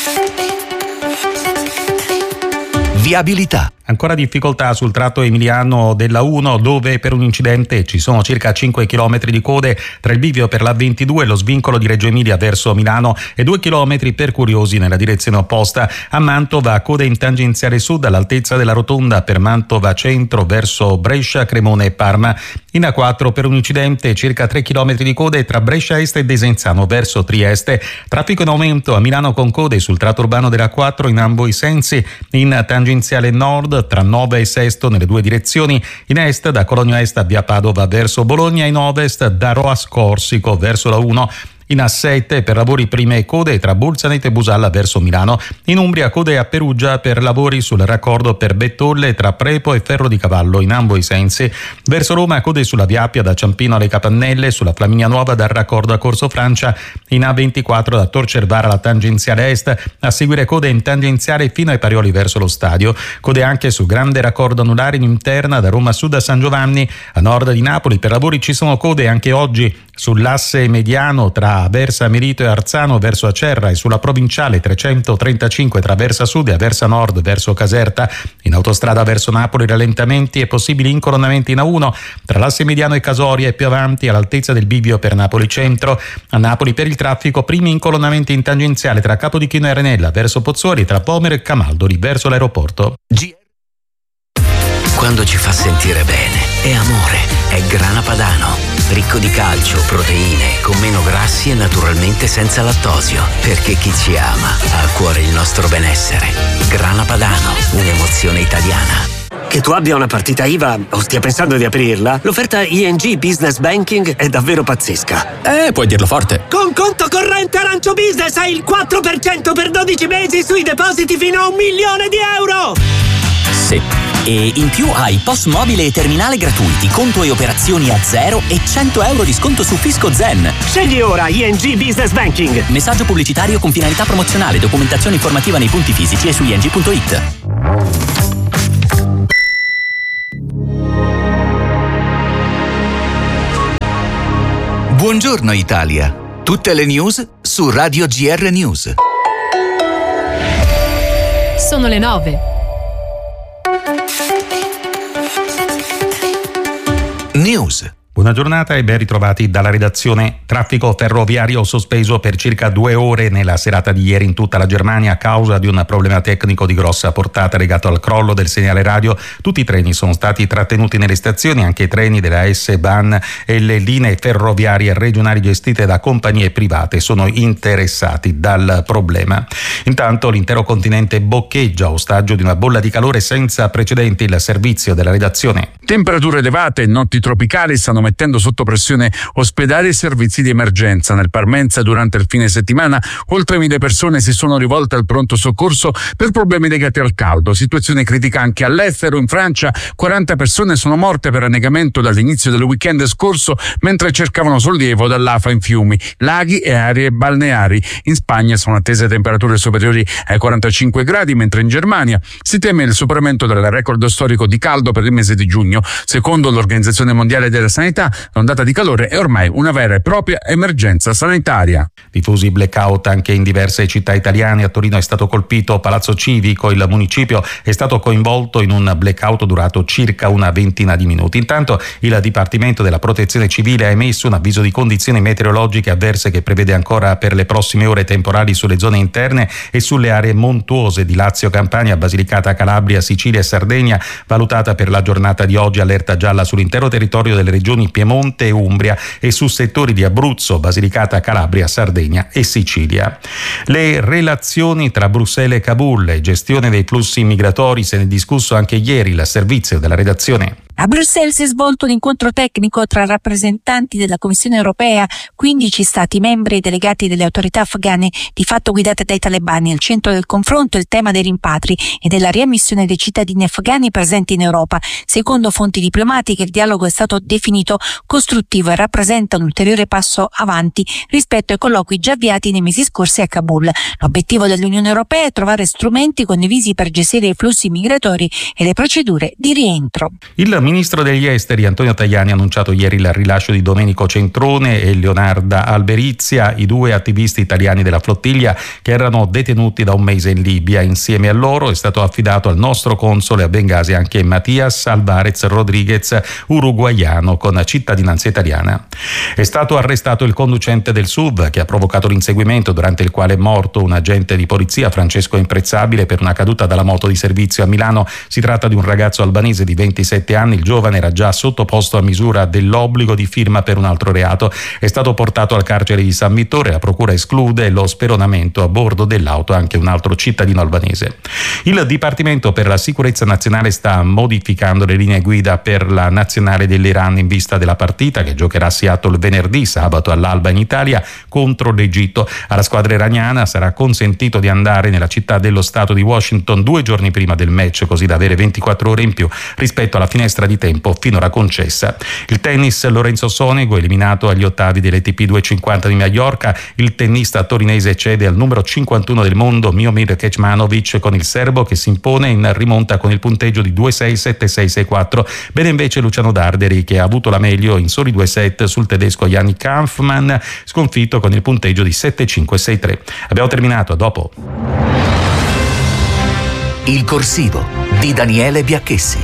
Viabilità. Ancora difficoltà sul tratto emiliano della uno, dove per un incidente ci sono circa cinque chilometri di code tra il bivio per la ventidue e lo svincolo di Reggio Emilia verso Milano e due chilometri per curiosi nella direzione opposta. A Mantova code in tangenziale sud all'altezza della rotonda per Mantova centro verso Brescia, Cremone e Parma. In A quattro per un incidente circa tre chilometri di code tra Brescia Est e Desenzano verso Trieste. Traffico in aumento a Milano con code sul tratto urbano della A quattro in ambo i sensi. In tangenziale nord tra Nova e Sesto nelle due direzioni, in est da Cologno Est a via Padova verso Bologna, in ovest da Roas Corsico verso la uno. In A sette per lavori prime code tra Bolzaneto e Busalla verso Milano. In Umbria code a Perugia per lavori sul raccordo per Bettolle tra Prepo e Ferro di Cavallo in ambo i sensi. Verso Roma code sulla Via Appia da Ciampino alle Capannelle, sulla Flaminia Nuova dal raccordo a Corso Francia. In A ventiquattro da Tor Cervara alla tangenziale est, a seguire code in tangenziale fino ai Parioli verso lo stadio. Code anche su grande raccordo anulare in interna da Roma Sud a San Giovanni. A nord di Napoli per lavori ci sono code anche oggi Sull'asse mediano tra Aversa Merito e Arzano verso Acerra e sulla provinciale trecentotrentacinque tra Aversa Sud e Aversa Nord verso Caserta. In autostrada verso Napoli rallentamenti e possibili incolonnamenti in A uno tra l'asse mediano e Casoria e più avanti all'altezza del bivio per Napoli Centro. A Napoli per il traffico primi incolonnamenti in tangenziale tra Capodichino e Arenella verso Pozzuoli, tra Pomero e Camaldoli verso l'aeroporto. G- Quando ci fa sentire bene è amore, è Grana Padano. Ricco di calcio, proteine, con meno grassi e naturalmente senza lattosio. Perché chi ci ama ha a cuore il nostro benessere. Grana Padano, un'emozione italiana. Che tu abbia una partita I V A o stia pensando di aprirla, l'offerta I N G Business Banking è davvero pazzesca. Eh, puoi dirlo forte. Con conto corrente Arancio Business hai il quattro per cento per dodici mesi sui depositi fino a un milione di euro! Sì. E in più hai P O S mobile e terminale gratuiti, conto e operazioni a zero e cento euro di sconto su Fisco Zen. Scegli ora I N G Business Banking. Messaggio pubblicitario con finalità promozionale, documentazione informativa nei punti fisici e su i n g punto i t. Buongiorno Italia. Tutte le news su Radio G R News. Sono le nove. News. Buona giornata e ben ritrovati dalla redazione. Traffico ferroviario sospeso per circa due ore nella serata di ieri in tutta la Germania a causa di un problema tecnico di grossa portata legato al crollo del segnale radio. Tutti i treni sono stati trattenuti nelle stazioni, anche i treni della S-Bahn e le linee ferroviarie regionali gestite da compagnie private sono interessati dal problema. Intanto l'intero continente boccheggia, ostaggio di una bolla di calore senza precedenti. Il servizio della redazione. Temperature elevate e notti tropicali stanno mettendo sotto pressione ospedali e servizi di emergenza. Nel Parmenza durante il fine settimana oltre mille persone si sono rivolte al pronto soccorso per problemi legati al caldo. Situazione critica anche all'estero. In Francia quaranta persone sono morte per annegamento dall'inizio del weekend scorso mentre cercavano sollievo dall'afa in fiumi, laghi e aree balneari. In Spagna sono attese temperature superiori ai quarantacinque gradi, mentre in Germania si teme il superamento del record storico di caldo per il mese di giugno. Secondo l'Organizzazione Mondiale della Sanità, l'ondata di calore è ormai una vera e propria emergenza sanitaria. Diffusi blackout anche in diverse città italiane. A Torino è stato colpito Palazzo Civico. Il municipio è stato coinvolto in un blackout durato circa una ventina di minuti. Intanto il Dipartimento della Protezione Civile ha emesso un avviso di condizioni meteorologiche avverse che prevede ancora per le prossime ore temporali sulle zone interne e sulle aree montuose di Lazio, Campania, Basilicata, Calabria, Sicilia e Sardegna. Valutata per la giornata di oggi allerta gialla sull'intero territorio delle regioni Piemonte e Umbria e su settori di Abruzzo, Basilicata, Calabria, Sardegna e Sicilia. Le relazioni tra Bruxelles e Kabul e gestione dei flussi migratori, se ne è discusso anche ieri. Il servizio della redazione. A Bruxelles si è svolto un incontro tecnico tra rappresentanti della Commissione europea, quindici stati membri e delegati delle autorità afghane di fatto guidate dai talebani. Al centro del confronto il tema dei rimpatri e della riammissione dei cittadini afghani presenti in Europa. Secondo fonti diplomatiche il dialogo è stato definito costruttivo e rappresenta un ulteriore passo avanti rispetto ai colloqui già avviati nei mesi scorsi a Kabul. L'obiettivo dell'Unione Europea è trovare strumenti condivisi per gestire i flussi migratori e le procedure di rientro. Il ministro degli esteri Antonio Tajani ha annunciato ieri il rilascio di Domenico Centrone e Leonarda Alberizia, i due attivisti italiani della flottiglia che erano detenuti da un mese in Libia. Insieme a loro è stato affidato al nostro console a Bengasi anche Mattias Alvarez Rodriguez, uruguaiano con cittadinanza italiana. È stato arrestato il conducente del S U V che ha provocato l'inseguimento durante il quale è morto un agente di polizia, Francesco Imprezzabile, per una caduta dalla moto di servizio a Milano. Si tratta di un ragazzo albanese di ventisette anni. Il giovane era già sottoposto a misura dell'obbligo di firma per un altro reato. È stato portato al carcere di San Vittore. La procura esclude lo speronamento a bordo dell'auto anche un altro cittadino albanese. Il Dipartimento per la Sicurezza Nazionale sta modificando le linee guida per la nazionale dell'Iran in vista della partita che giocherà a Seattle venerdì, sabato all'alba in Italia contro l'Egitto. Alla squadra iraniana sarà consentito di andare nella città dello stato di Washington due giorni prima del match, così da avere ventiquattro ore in più rispetto alla finestra di tempo finora concessa. Il tennis, Lorenzo Sonego eliminato agli ottavi dell'A T P duecentocinquanta di Maiorca. Il tennista torinese cede al numero cinquantuno del mondo Miomir Kecmanovic con il serbo che si impone in rimonta con il punteggio di due sei sette sei sei quattro. Bene invece Luciano Darderi che ha avuto la meglio in soli due set sul tedesco Yannick Kampfmann, sconfitto con il punteggio di sette cinque sei tre. Abbiamo terminato, a dopo. Il corsivo di Daniele Biacchessi.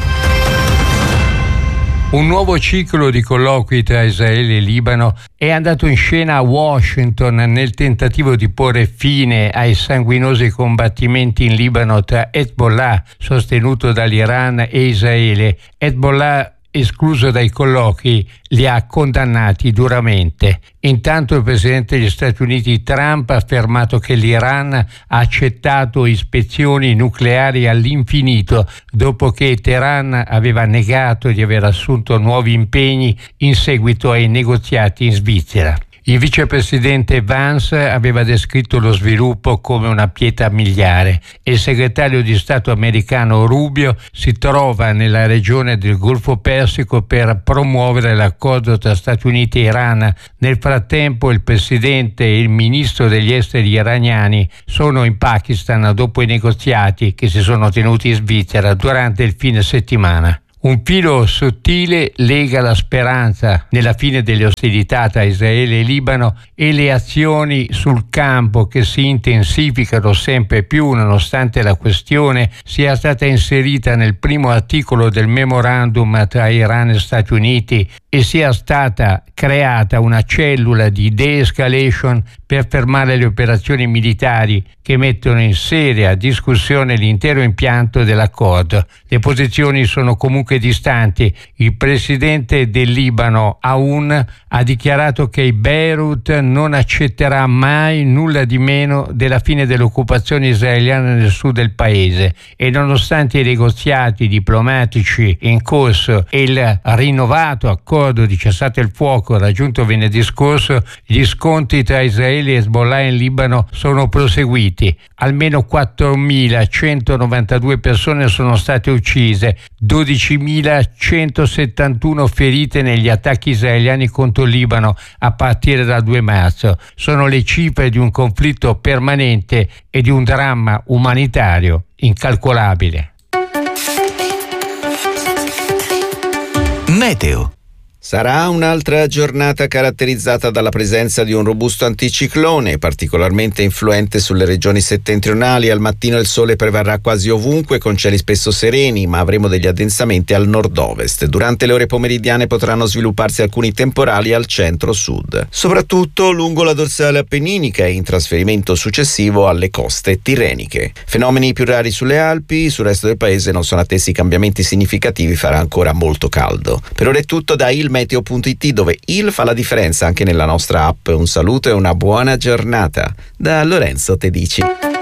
Un nuovo ciclo di colloqui tra Israele e Libano è andato in scena a Washington nel tentativo di porre fine ai sanguinosi combattimenti in Libano tra Hezbollah, sostenuto dall'Iran, e Israele. Hezbollah, escluso dai colloqui, li ha condannati duramente. Intanto il presidente degli Stati Uniti Trump ha affermato che l'Iran ha accettato ispezioni nucleari all'infinito dopo che Teheran aveva negato di aver assunto nuovi impegni in seguito ai negoziati in Svizzera. Il vicepresidente Vance aveva descritto lo sviluppo come una pietra miliare e il segretario di Stato americano Rubio si trova nella regione del Golfo Persico per promuovere l'accordo tra Stati Uniti e Iran. Nel frattempo il presidente e il ministro degli esteri iraniani sono in Pakistan dopo i negoziati che si sono tenuti in Svizzera durante il fine settimana. Un filo sottile lega la speranza nella fine delle ostilità tra Israele e Libano e le azioni sul campo che si intensificano sempre più nonostante la questione sia stata inserita nel primo articolo del memorandum tra Iran e Stati Uniti e sia stata creata una cellula di de-escalation per fermare le operazioni militari che mettono in seria discussione l'intero impianto dell'accordo. Le posizioni sono comunque distanti. Il presidente del Libano, Aoun, ha dichiarato che Beirut non accetterà mai nulla di meno della fine dell'occupazione israeliana nel sud del paese e nonostante i negoziati diplomatici in corso e il rinnovato accordo di cessate il fuoco raggiunto venerdì scorso, gli scontri tra Israele e Hezbollah in Libano sono proseguiti. Almeno quattromilacentonovantadue persone sono state uccise, dodicimilacentosettantuno ferite negli attacchi israeliani contro il Libano a partire dal due marzo. Sono le cifre di un conflitto permanente e di un dramma umanitario incalcolabile. Meteo. Sarà un'altra giornata caratterizzata dalla presenza di un robusto anticiclone, particolarmente influente sulle regioni settentrionali. Al mattino il sole prevarrà quasi ovunque, con cieli spesso sereni, ma avremo degli addensamenti al nord-ovest. Durante le ore pomeridiane potranno svilupparsi alcuni temporali al centro-sud, soprattutto lungo la dorsale appenninica e in trasferimento successivo alle coste tirreniche. Fenomeni più rari sulle Alpi, sul resto del paese non sono attesi cambiamenti significativi, farà ancora molto caldo. Per ora è tutto da il meteo punto it, dove il fa la differenza anche nella nostra app. Un saluto e una buona giornata da Lorenzo Tedici.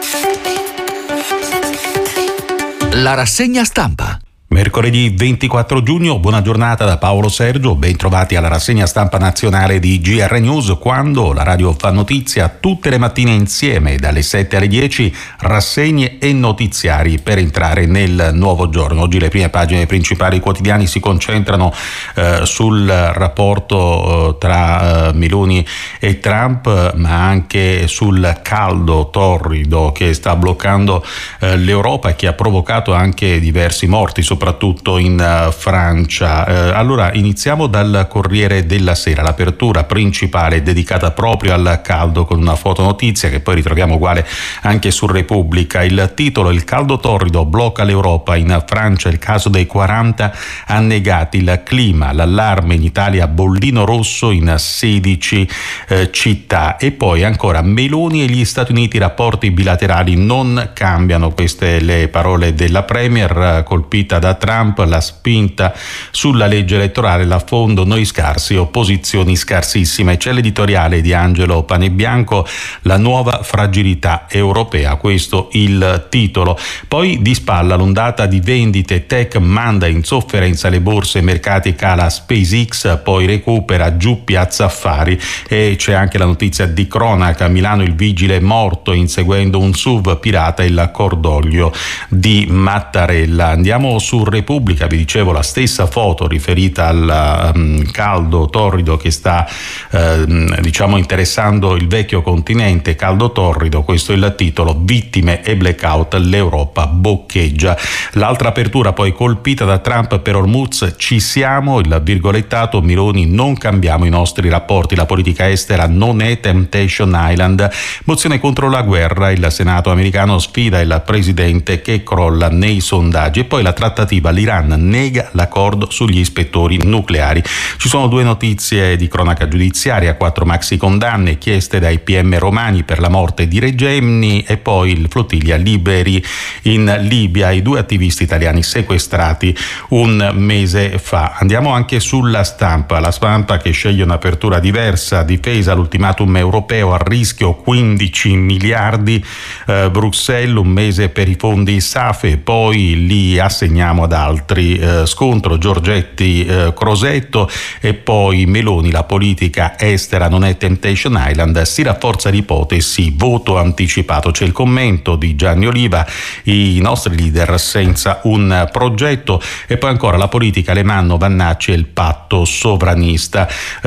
La rassegna stampa. Mercoledì ventiquattro giugno, buona giornata da Paolo Sergio, ben trovati alla rassegna stampa nazionale di G R News, quando la radio fa notizia tutte le mattine insieme dalle sette alle dieci, rassegne e notiziari per entrare nel nuovo giorno. Oggi le prime pagine principali quotidiani si concentrano eh, sul rapporto eh, tra eh, Meloni e Trump, ma anche sul caldo torrido che sta bloccando eh, l'Europa e che ha provocato anche diversi morti, soprattutto soprattutto in uh, Francia. Eh, allora iniziamo dal Corriere della Sera, l'apertura principale è dedicata proprio al caldo con una fotonotizia che poi ritroviamo uguale anche su Repubblica. Il titolo: il caldo torrido blocca l'Europa, in Francia il caso dei quaranta annegati, il clima, l'allarme in Italia, bollino rosso in sedici eh, città. E poi ancora Meloni e gli Stati Uniti, i rapporti bilaterali non cambiano, queste le parole della Premier, colpita da Trump, la spinta sulla legge elettorale, l'affondo, noi scarsi, opposizioni scarsissime. C'è l'editoriale di Angelo Panebianco, la nuova fragilità europea, questo il titolo. Poi di spalla l'ondata di vendite, tech manda in sofferenza le borse, mercati cala SpaceX, poi recupera, giù Piazza Affari. E c'è anche la notizia di cronaca, a Milano il vigile morto inseguendo un S U V pirata, il cordoglio di Mattarella. Andiamo su su Repubblica, vi dicevo la stessa foto riferita al um, caldo torrido che sta uh, diciamo interessando il vecchio continente, caldo torrido, questo è il titolo, vittime e blackout, l'Europa boccheggia. L'altra apertura poi colpita da Trump per Hormuz, ci siamo, il virgolettato Meloni, non cambiamo i nostri rapporti, la politica estera non è Temptation Island, mozione contro la guerra, il Senato americano sfida il presidente che crolla nei sondaggi e poi la trattativa, l'Iran nega l'accordo sugli ispettori nucleari. Ci sono due notizie di cronaca giudiziaria, quattro maxi condanne chieste dai P M romani per la morte di Regeni e poi il flottiglia liberi in Libia, i due attivisti italiani sequestrati un mese fa. Andiamo anche sulla stampa, la stampa che sceglie un'apertura diversa, difesa l'ultimatum europeo, a rischio quindici miliardi, eh, Bruxelles un mese per i fondi S A F E, poi li assegniamo ad altri, eh, scontro Giorgetti eh, Crosetto e poi Meloni, la politica estera non è Temptation Island, si rafforza l'ipotesi voto anticipato. C'è il commento di Gianni Oliva, i nostri leader senza un progetto, e poi ancora la politica, Alemanno, Vannacci e il patto sovranista.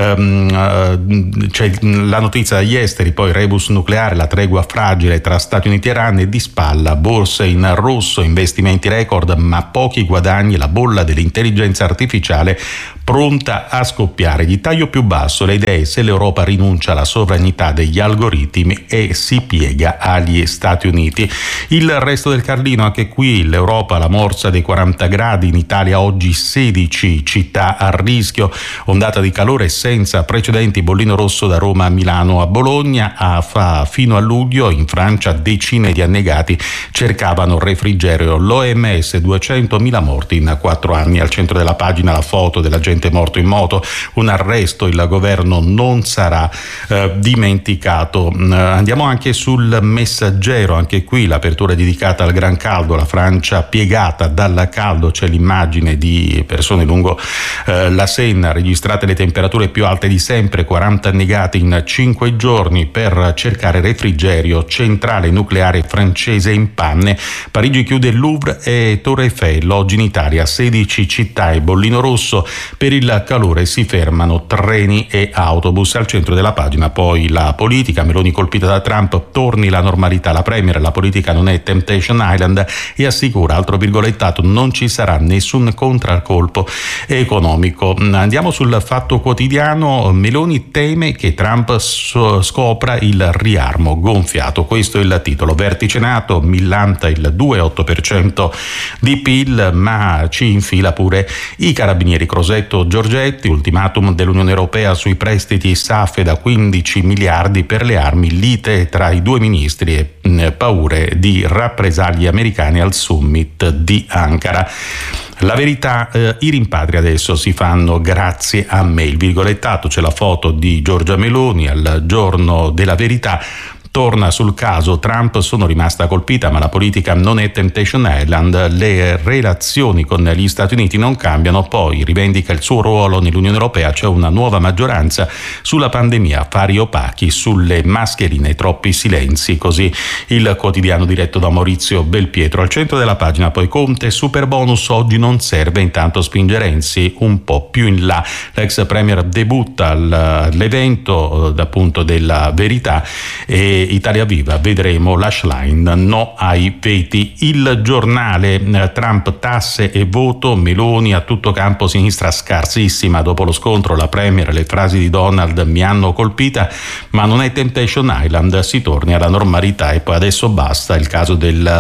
Um, c'è la notizia dagli esteri, poi rebus nucleare, la tregua fragile tra Stati Uniti e Iran, e di spalla borse in rosso, investimenti record ma pochi guadagni, la bolla dell'intelligenza artificiale pronta a scoppiare. Di taglio più basso le idee se l'Europa rinuncia alla sovranità degli algoritmi e si piega agli Stati Uniti. Il resto del Carlino, anche qui l'Europa, la morsa dei quaranta gradi, in Italia oggi sedici città a rischio, ondata di calore senza precedenti, bollino rosso da Roma a Milano a Bologna, a fa, fino a luglio in Francia decine di annegati cercavano refrigerio, l'O M S duecentomila morti in quattro anni. Al centro della pagina la foto della gente morto in moto, un arresto, il governo non sarà eh, dimenticato. Eh, andiamo anche sul Messaggero, anche qui l'apertura è dedicata al gran caldo, la Francia piegata dal caldo, c'è l'immagine di persone lungo eh, la Senna, registrate le temperature più alte di sempre, quaranta annegati in cinque giorni per cercare refrigerio, centrale nucleare francese in panne, Parigi chiude il Louvre e Torre Eiffel, oggi in Italia sedici città e bollino rosso. Per il calore si fermano treni e autobus. Al centro della pagina poi la politica, Meloni colpita da Trump, torni la normalità, la Premier, la politica non è Temptation Island e assicura, altro virgolettato, non ci sarà nessun contraccolpo economico. Andiamo sul Fatto Quotidiano, Meloni teme che Trump scopra il riarmo gonfiato, questo è il titolo, vertice NATO, millanta il due virgola otto per cento di P I L ma ci infila pure i carabinieri. Crosetto Giorgetti, ultimatum dell'Unione Europea sui prestiti S A F E da quindici miliardi per le armi, lite tra i due ministri e paure di rappresaglie americane al summit di Ankara. La Verità, eh, i rimpatri adesso si fanno grazie a me, il virgolettato, c'è la foto di Giorgia Meloni al giorno della Verità. Torna sul caso Trump, sono rimasta colpita ma la politica non è Temptation Island, le relazioni con gli Stati Uniti non cambiano, poi rivendica il suo ruolo nell'Unione Europea, c'è una nuova maggioranza sulla pandemia, affari opachi, sulle mascherine, troppi silenzi, così il quotidiano diretto da Maurizio Belpietro. Al centro della pagina poi Conte, super bonus oggi non serve, intanto spinge Renzi un po' più in là, l'ex premier debutta all'evento appunto della Verità e Italia Viva, vedremo l'hash line no ai veti. Il Giornale, Trump, tasse e voto, Meloni a tutto campo, sinistra scarsissima dopo lo scontro, la Premier, le frasi di Donald mi hanno colpita ma non è Temptation Island, si torni alla normalità e poi adesso basta. Il caso del,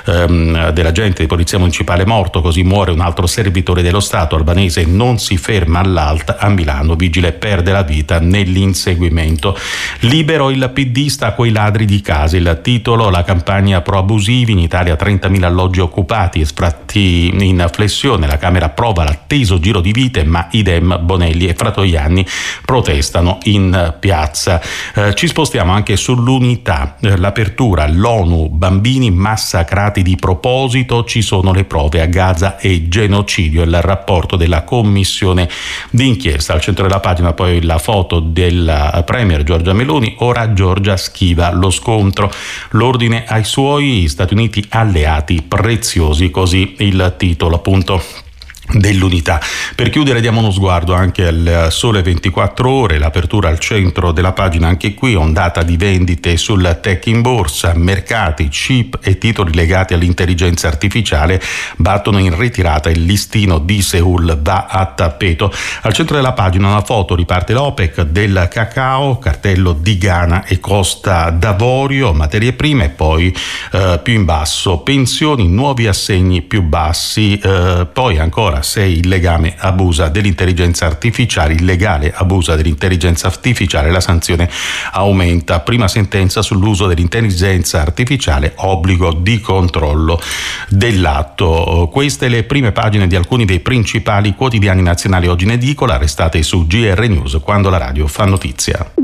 um, dell'agente di polizia municipale morto, così muore un altro servitore dello Stato, albanese non si ferma all'Alt a Milano, vigile perde la vita nell'inseguimento. Libero, il P D sta a quei ladri di case, il titolo, la campagna pro abusivi, in Italia trentamila alloggi occupati e sfratti in flessione, la Camera approva l'atteso giro di vite ma idem Bonelli e Fratoianni protestano in piazza. Eh, ci spostiamo anche sull'Unità, eh, l'apertura, l'ONU, bambini massacrati di proposito, ci sono le prove a Gaza e genocidio, il rapporto della commissione d'inchiesta. Al centro della pagina poi la foto della Premier Giorgia Meloni, ora Giorgia schiva viva lo scontro. L'ordine ai suoi Stati Uniti alleati preziosi, così il titolo appunto dell'Unità. Per chiudere diamo uno sguardo anche al Sole ventiquattro Ore, l'apertura al centro della pagina, anche qui ondata di vendite sul tech in borsa, mercati, chip e titoli legati all'intelligenza artificiale battono in ritirata, il listino di Seoul va a tappeto. Al centro della pagina una foto, riparte l'OPEC del cacao, cartello di Ghana e Costa d'Avorio, materie prime, e poi eh, più in basso pensioni, nuovi assegni più bassi, eh, poi ancora se il legame abusa dell'intelligenza artificiale, il legale abusa dell'intelligenza artificiale, la sanzione aumenta. Prima sentenza sull'uso dell'intelligenza artificiale, obbligo di controllo dell'atto. Queste le prime pagine di alcuni dei principali quotidiani nazionali oggi in edicola. Restate su G R News, quando la radio fa notizia.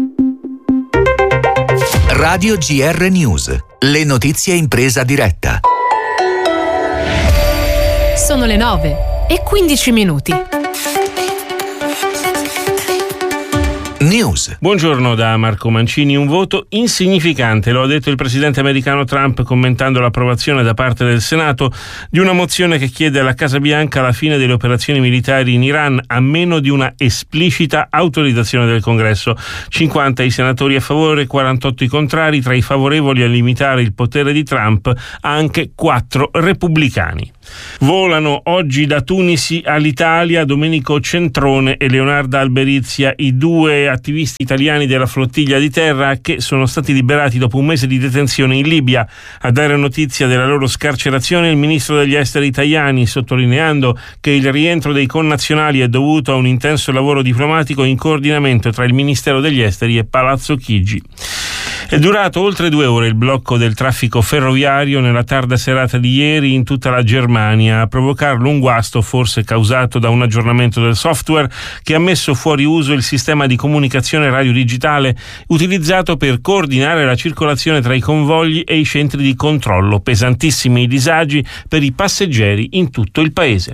Radio G R News, le notizie in presa diretta. Sono le nove e quindici minuti. News. Buongiorno da Marco Mancini. Un voto insignificante, lo ha detto il presidente americano Trump commentando l'approvazione da parte del Senato di una mozione che chiede alla Casa Bianca la fine delle operazioni militari in Iran a meno di una esplicita autorizzazione del Congresso. cinquanta i senatori a favore, quarantotto i contrari. Tra i favorevoli a limitare il potere di Trump anche quattro repubblicani. Volano oggi da Tunisi all'Italia Domenico Centrone e Leonarda Alberizia, i due attivisti italiani della flottiglia di terra che sono stati liberati dopo un mese di detenzione in Libia. A dare notizia della loro scarcerazione il ministro degli esteri Tajani, sottolineando che il rientro dei connazionali è dovuto a un intenso lavoro diplomatico in coordinamento tra il Ministero degli Esteri e Palazzo Chigi. È durato oltre due ore il blocco del traffico ferroviario nella tarda serata di ieri in tutta la Germania. A provocarlo un guasto forse causato da un aggiornamento del software che ha messo fuori uso il sistema di comunicazione radiodigitale utilizzato per coordinare la circolazione tra i convogli e i centri di controllo. Pesantissimi i disagi per i passeggeri in tutto il paese.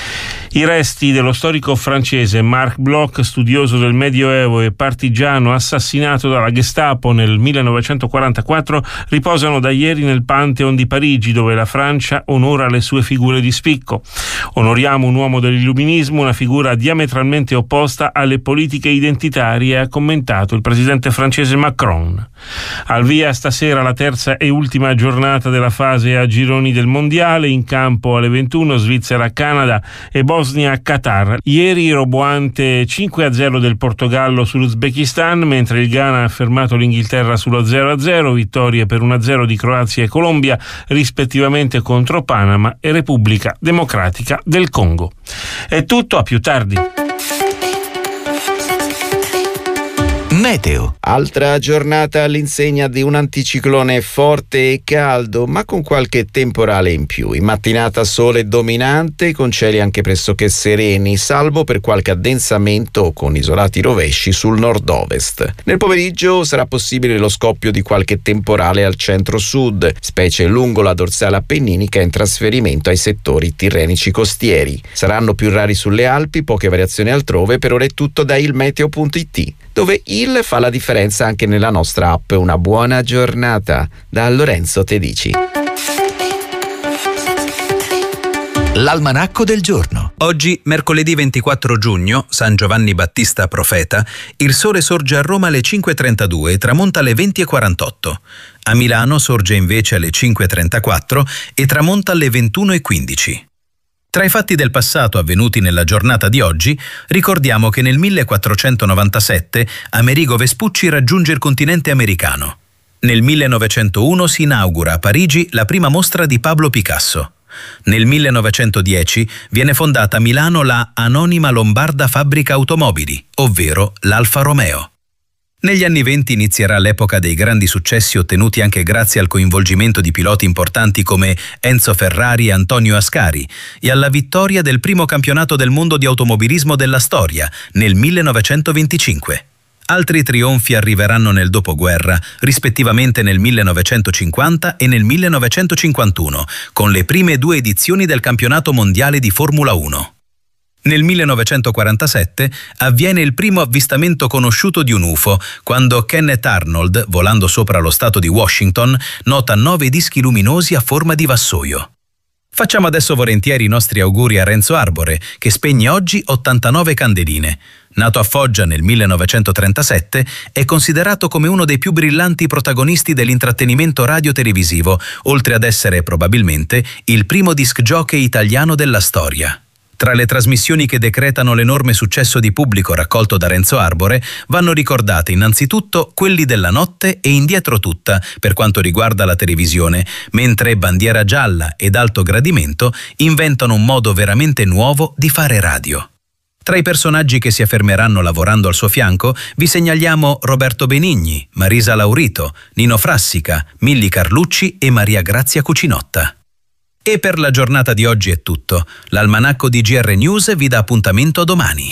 I resti dello storico francese Marc Bloch, studioso del Medioevo e partigiano assassinato dalla Gestapo nel millenovecentoquarantaquattro, riposano da ieri nel Pantheon di Parigi, dove la Francia onora le sue figure di spicco. Onoriamo un uomo dell'illuminismo, una figura diametralmente opposta alle politiche identitarie, ha commentato il presidente francese Macron. Al via stasera la terza e ultima giornata della fase a gironi del mondiale, in campo alle ventuno Svizzera-Canada e Bosnia-Qatar. Ieri roboante cinque a zero del Portogallo sull'Uzbekistan, mentre il Ghana ha fermato l'Inghilterra sullo zero a zero, vittorie per uno a zero di Croazia e Colombia, rispettivamente contro Panama e Repubblica Democratica del Congo. È tutto, a più tardi. Meteo. Altra giornata all'insegna di un anticiclone forte e caldo, ma con qualche temporale in più. In mattinata sole dominante, con cieli anche pressoché sereni, salvo per qualche addensamento con isolati rovesci sul nord-ovest. Nel pomeriggio sarà possibile lo scoppio di qualche temporale al centro-sud, specie lungo la dorsale appenninica in trasferimento ai settori tirrenici costieri. Saranno più rari sulle Alpi, poche variazioni altrove. Per ora è tutto da ilmeteo punto it, dove il fa la differenza anche nella nostra app. Una buona giornata da Lorenzo Tedici. L'almanacco del giorno. Oggi, mercoledì ventiquattro giugno, San Giovanni Battista Profeta, il sole sorge a Roma alle cinque e trentadue e tramonta alle venti e quarantotto. A Milano sorge invece alle cinque e trentaquattro e tramonta alle ventuno e quindici. Tra i fatti del passato avvenuti nella giornata di oggi, ricordiamo che nel millequattrocentonovantasette Amerigo Vespucci raggiunge il continente americano. Nel millenovecentouno si inaugura a Parigi la prima mostra di Pablo Picasso. Nel millenovecentodieci viene fondata a Milano la Anonima Lombarda Fabbrica Automobili, ovvero l'Alfa Romeo. Negli anni venti inizierà l'epoca dei grandi successi ottenuti anche grazie al coinvolgimento di piloti importanti come Enzo Ferrari e Antonio Ascari e alla vittoria del primo campionato del mondo di automobilismo della storia nel millenovecentoventicinque. Altri trionfi arriveranno nel dopoguerra, rispettivamente nel millenovecentocinquanta e nel millenovecentocinquantuno, con le prime due edizioni del campionato mondiale di Formula uno. Nel millenovecentoquarantasette avviene il primo avvistamento conosciuto di un U F O, quando Kenneth Arnold, volando sopra lo stato di Washington, nota nove dischi luminosi a forma di vassoio. Facciamo adesso volentieri i nostri auguri a Renzo Arbore, che spegne oggi ottantanove candeline. Nato a Foggia nel millenovecentotrentasette, è considerato come uno dei più brillanti protagonisti dell'intrattenimento radio-televisivo, oltre ad essere probabilmente il primo disc jockey italiano della storia. Tra le trasmissioni che decretano l'enorme successo di pubblico raccolto da Renzo Arbore vanno ricordate innanzitutto Quelli della notte e Indietro tutta per quanto riguarda la televisione, mentre Bandiera gialla ed Alto gradimento inventano un modo veramente nuovo di fare radio. Tra i personaggi che si affermeranno lavorando al suo fianco vi segnaliamo Roberto Benigni, Marisa Laurito, Nino Frassica, Milly Carlucci e Maria Grazia Cucinotta. E per la giornata di oggi è tutto. L'almanacco di G R News vi dà appuntamento domani.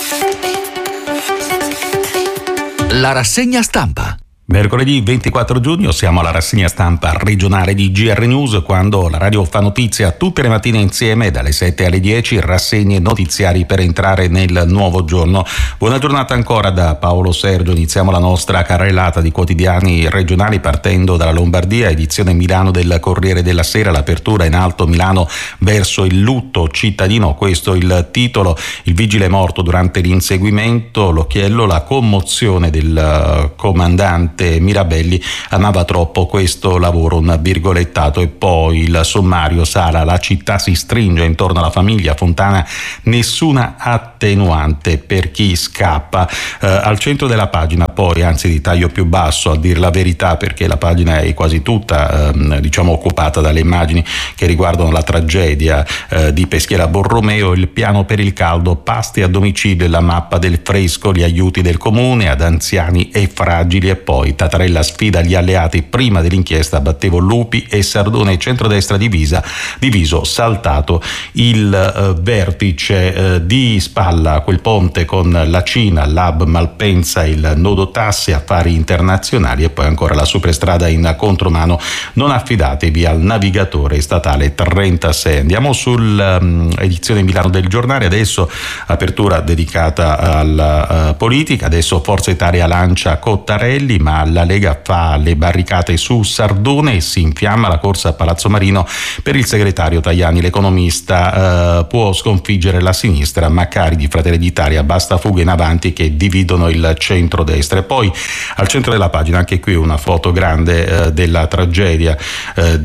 La rassegna stampa. Mercoledì ventiquattro giugno siamo alla rassegna stampa regionale di G R News, quando la radio fa notizia tutte le mattine insieme dalle sette alle dieci, rassegne notiziari per entrare nel nuovo giorno. Buona giornata ancora da Paolo Sergio. Iniziamo la nostra carrellata di quotidiani regionali partendo dalla Lombardia, edizione Milano del Corriere della Sera, l'apertura in alto: Milano verso il lutto cittadino, questo il titolo. Il vigile morto durante l'inseguimento, l'occhiello, la commozione del comandante Mirabelli, amava troppo questo lavoro, un virgolettato. E poi il sommario: Sala, la città si stringe intorno alla famiglia Fontana, nessuna attenuante per chi scappa. Eh, al centro della pagina poi, anzi di taglio più basso a dir la verità, perché la pagina è quasi tutta eh, diciamo occupata dalle immagini che riguardano la tragedia eh, di Peschiera Borromeo, il piano per il caldo, pasti a domicilio, la mappa del fresco, gli aiuti del comune ad anziani e fragili. E poi Tattarella sfida gli alleati: prima dell'inchiesta battevo lupi e Sardone e centrodestra divisa, diviso, saltato il eh, vertice eh, di spalla a quel ponte con la Cina, l'hub Malpensa, il nodo tasse, affari internazionali. E poi ancora la superstrada in contromano: non affidatevi al navigatore statale trentasei. Andiamo sull'edizione um, Milano del Giornale, adesso apertura dedicata alla uh, politica. Adesso Forza Italia lancia Cottarelli, ma la Lega fa le barricate su Sardone e si infiamma la corsa a Palazzo Marino per il segretario Tajani. L'economista eh, può sconfiggere la sinistra, Maccari di Fratelli d'Italia: basta fughe in avanti che dividono il centrodestra. E poi al centro della pagina, anche qui una foto grande eh, della tragedia eh,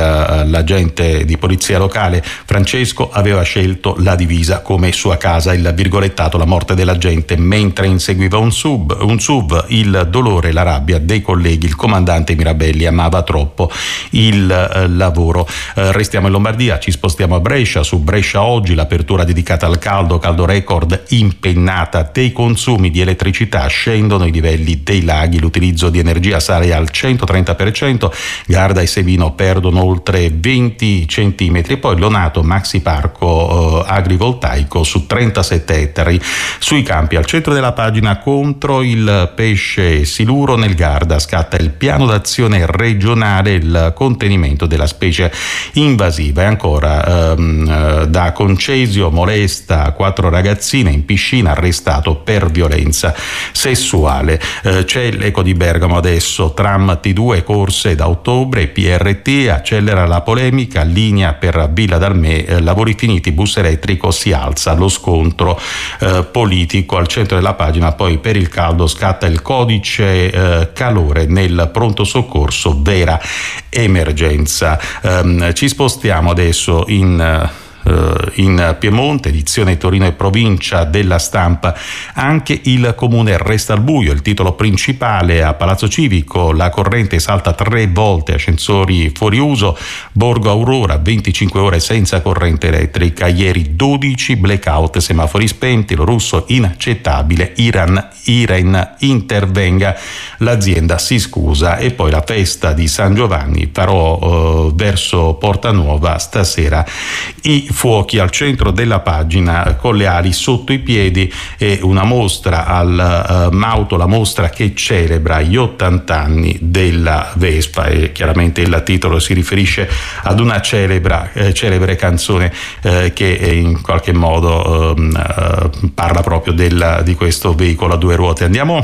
dell'agente di polizia locale. Francesco aveva scelto la divisa come sua casa, il virgolettato: la morte dell'agente mentre inseguiva un sub, un S U V, il dolore, la rabbia dei colleghi, il comandante Mirabelli amava troppo il eh, lavoro. Eh, restiamo in Lombardia, ci spostiamo a Brescia. Su Brescia Oggi, l'apertura dedicata al caldo, caldo record, impennata dei consumi di elettricità, scendono i livelli dei laghi, l'utilizzo di energia sale al centotrenta per cento, Garda e Sevino perdono oltre venti centimetri. Poi Lonato, maxi parco eh, agrivoltaico su trentasette ettari sui campi. Al centro della pagina, contro il pesce siluro nel Garda, scatta il piano d'azione regionale, il contenimento della specie invasiva. E ancora ehm, da Concesio, molesta quattro ragazzine in piscina, arrestato per violenza sessuale. Eh, c'è l'Eco di Bergamo adesso: tram T due corse da ottobre, P R T accelera la polemica, linea per Villa Dalmè, eh, lavori finiti, bus elettrico, si alza lo scontro eh, politico. Al centro della pagina poi, per il caldo, scatta il codice eh, calore nel pronto soccorso, vera emergenza. Um, ci spostiamo adesso in in Piemonte, edizione Torino e provincia della Stampa. Anche il comune resta al buio, il titolo principale. A Palazzo Civico la corrente salta tre volte, ascensori fuori uso. Borgo Aurora, venticinque ore senza corrente elettrica, ieri dodici blackout, semafori spenti. Lo russo inaccettabile, Iran, Iren intervenga, l'azienda si scusa. E poi la festa di San Giovanni, farò uh, verso Porta Nuova stasera i fuochi al centro della pagina con le ali sotto i piedi e una mostra al uh, Mauto, la mostra che celebra gli ottanta anni della Vespa, e chiaramente il titolo si riferisce ad una celebra, eh, celebre canzone eh, che in qualche modo eh, eh, parla proprio del, di questo veicolo a due ruote. Andiamo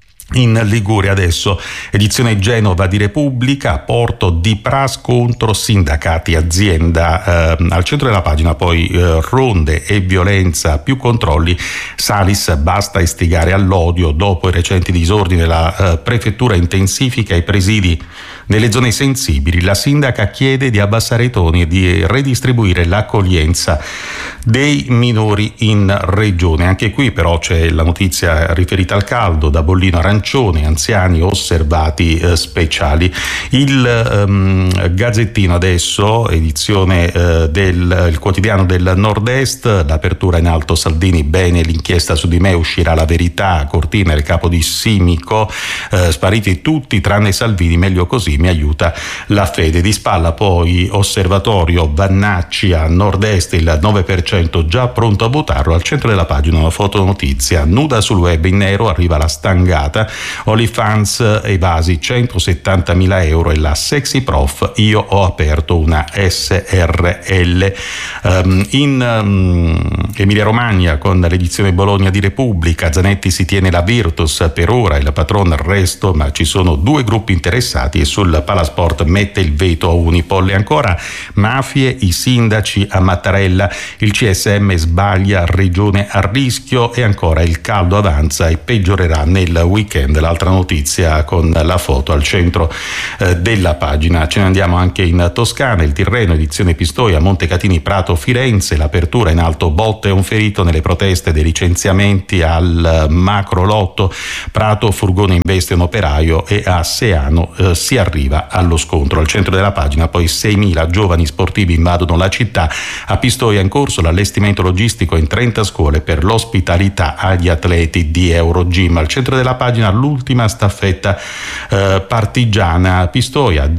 in Liguria adesso, edizione Genova di Repubblica, porto di Pras contro sindacati azienda, eh, al centro della pagina poi eh, ronde e violenza, più controlli, Salis basta istigare all'odio, dopo i recenti disordini la eh, prefettura intensifica i presidi nelle zone sensibili, la sindaca chiede di abbassare i toni e di redistribuire l'accoglienza dei minori in regione. Anche qui però c'è la notizia riferita al caldo, da bollino arancione, anziani osservati eh, speciali. Il ehm, Gazzettino adesso, edizione eh, del il quotidiano del Nord-Est, l'apertura in alto Salvini, bene l'inchiesta su di me, uscirà la verità, Cortina il capo di Simico, eh, spariti tutti tranne Salvini, meglio così, mi aiuta la fede. Di spalla poi Osservatorio, Vannacci a Nord-Est, il nove per cento già pronto a votarlo. Al centro della pagina una fotonotizia, nuda sul web in nero, arriva la stangata, OnlyFans evasi centosettantamila euro e la sexy prof, io ho aperto una S R L. Um, in um, Emilia Romagna con l'edizione Bologna di Repubblica, Zanetti si tiene la Virtus per ora, il patron al resto, ma ci sono due gruppi interessati e sul Palasport mette il veto a Unipol. E ancora mafie, i sindaci a Mattarella, il C S M sbaglia, regione a rischio, e ancora il caldo avanza e peggiorerà nel weekend. L'altra notizia con la foto al centro eh, della pagina. Ce ne andiamo anche in Toscana, il Tirreno, edizione Pistoia, Montecatini, Prato, Firenze, l'apertura in alto, botte e un ferito nelle proteste dei licenziamenti al macro lotto, Prato, furgone investe un operaio e a Seano eh, si arriva allo scontro. Al centro della pagina poi seimila giovani sportivi invadono la città, a Pistoia in corso l'allestimento logistico in trenta scuole per l'ospitalità agli atleti di Eurogym. Al centro della pagina l'ultima staffetta eh, partigiana a Pistoia,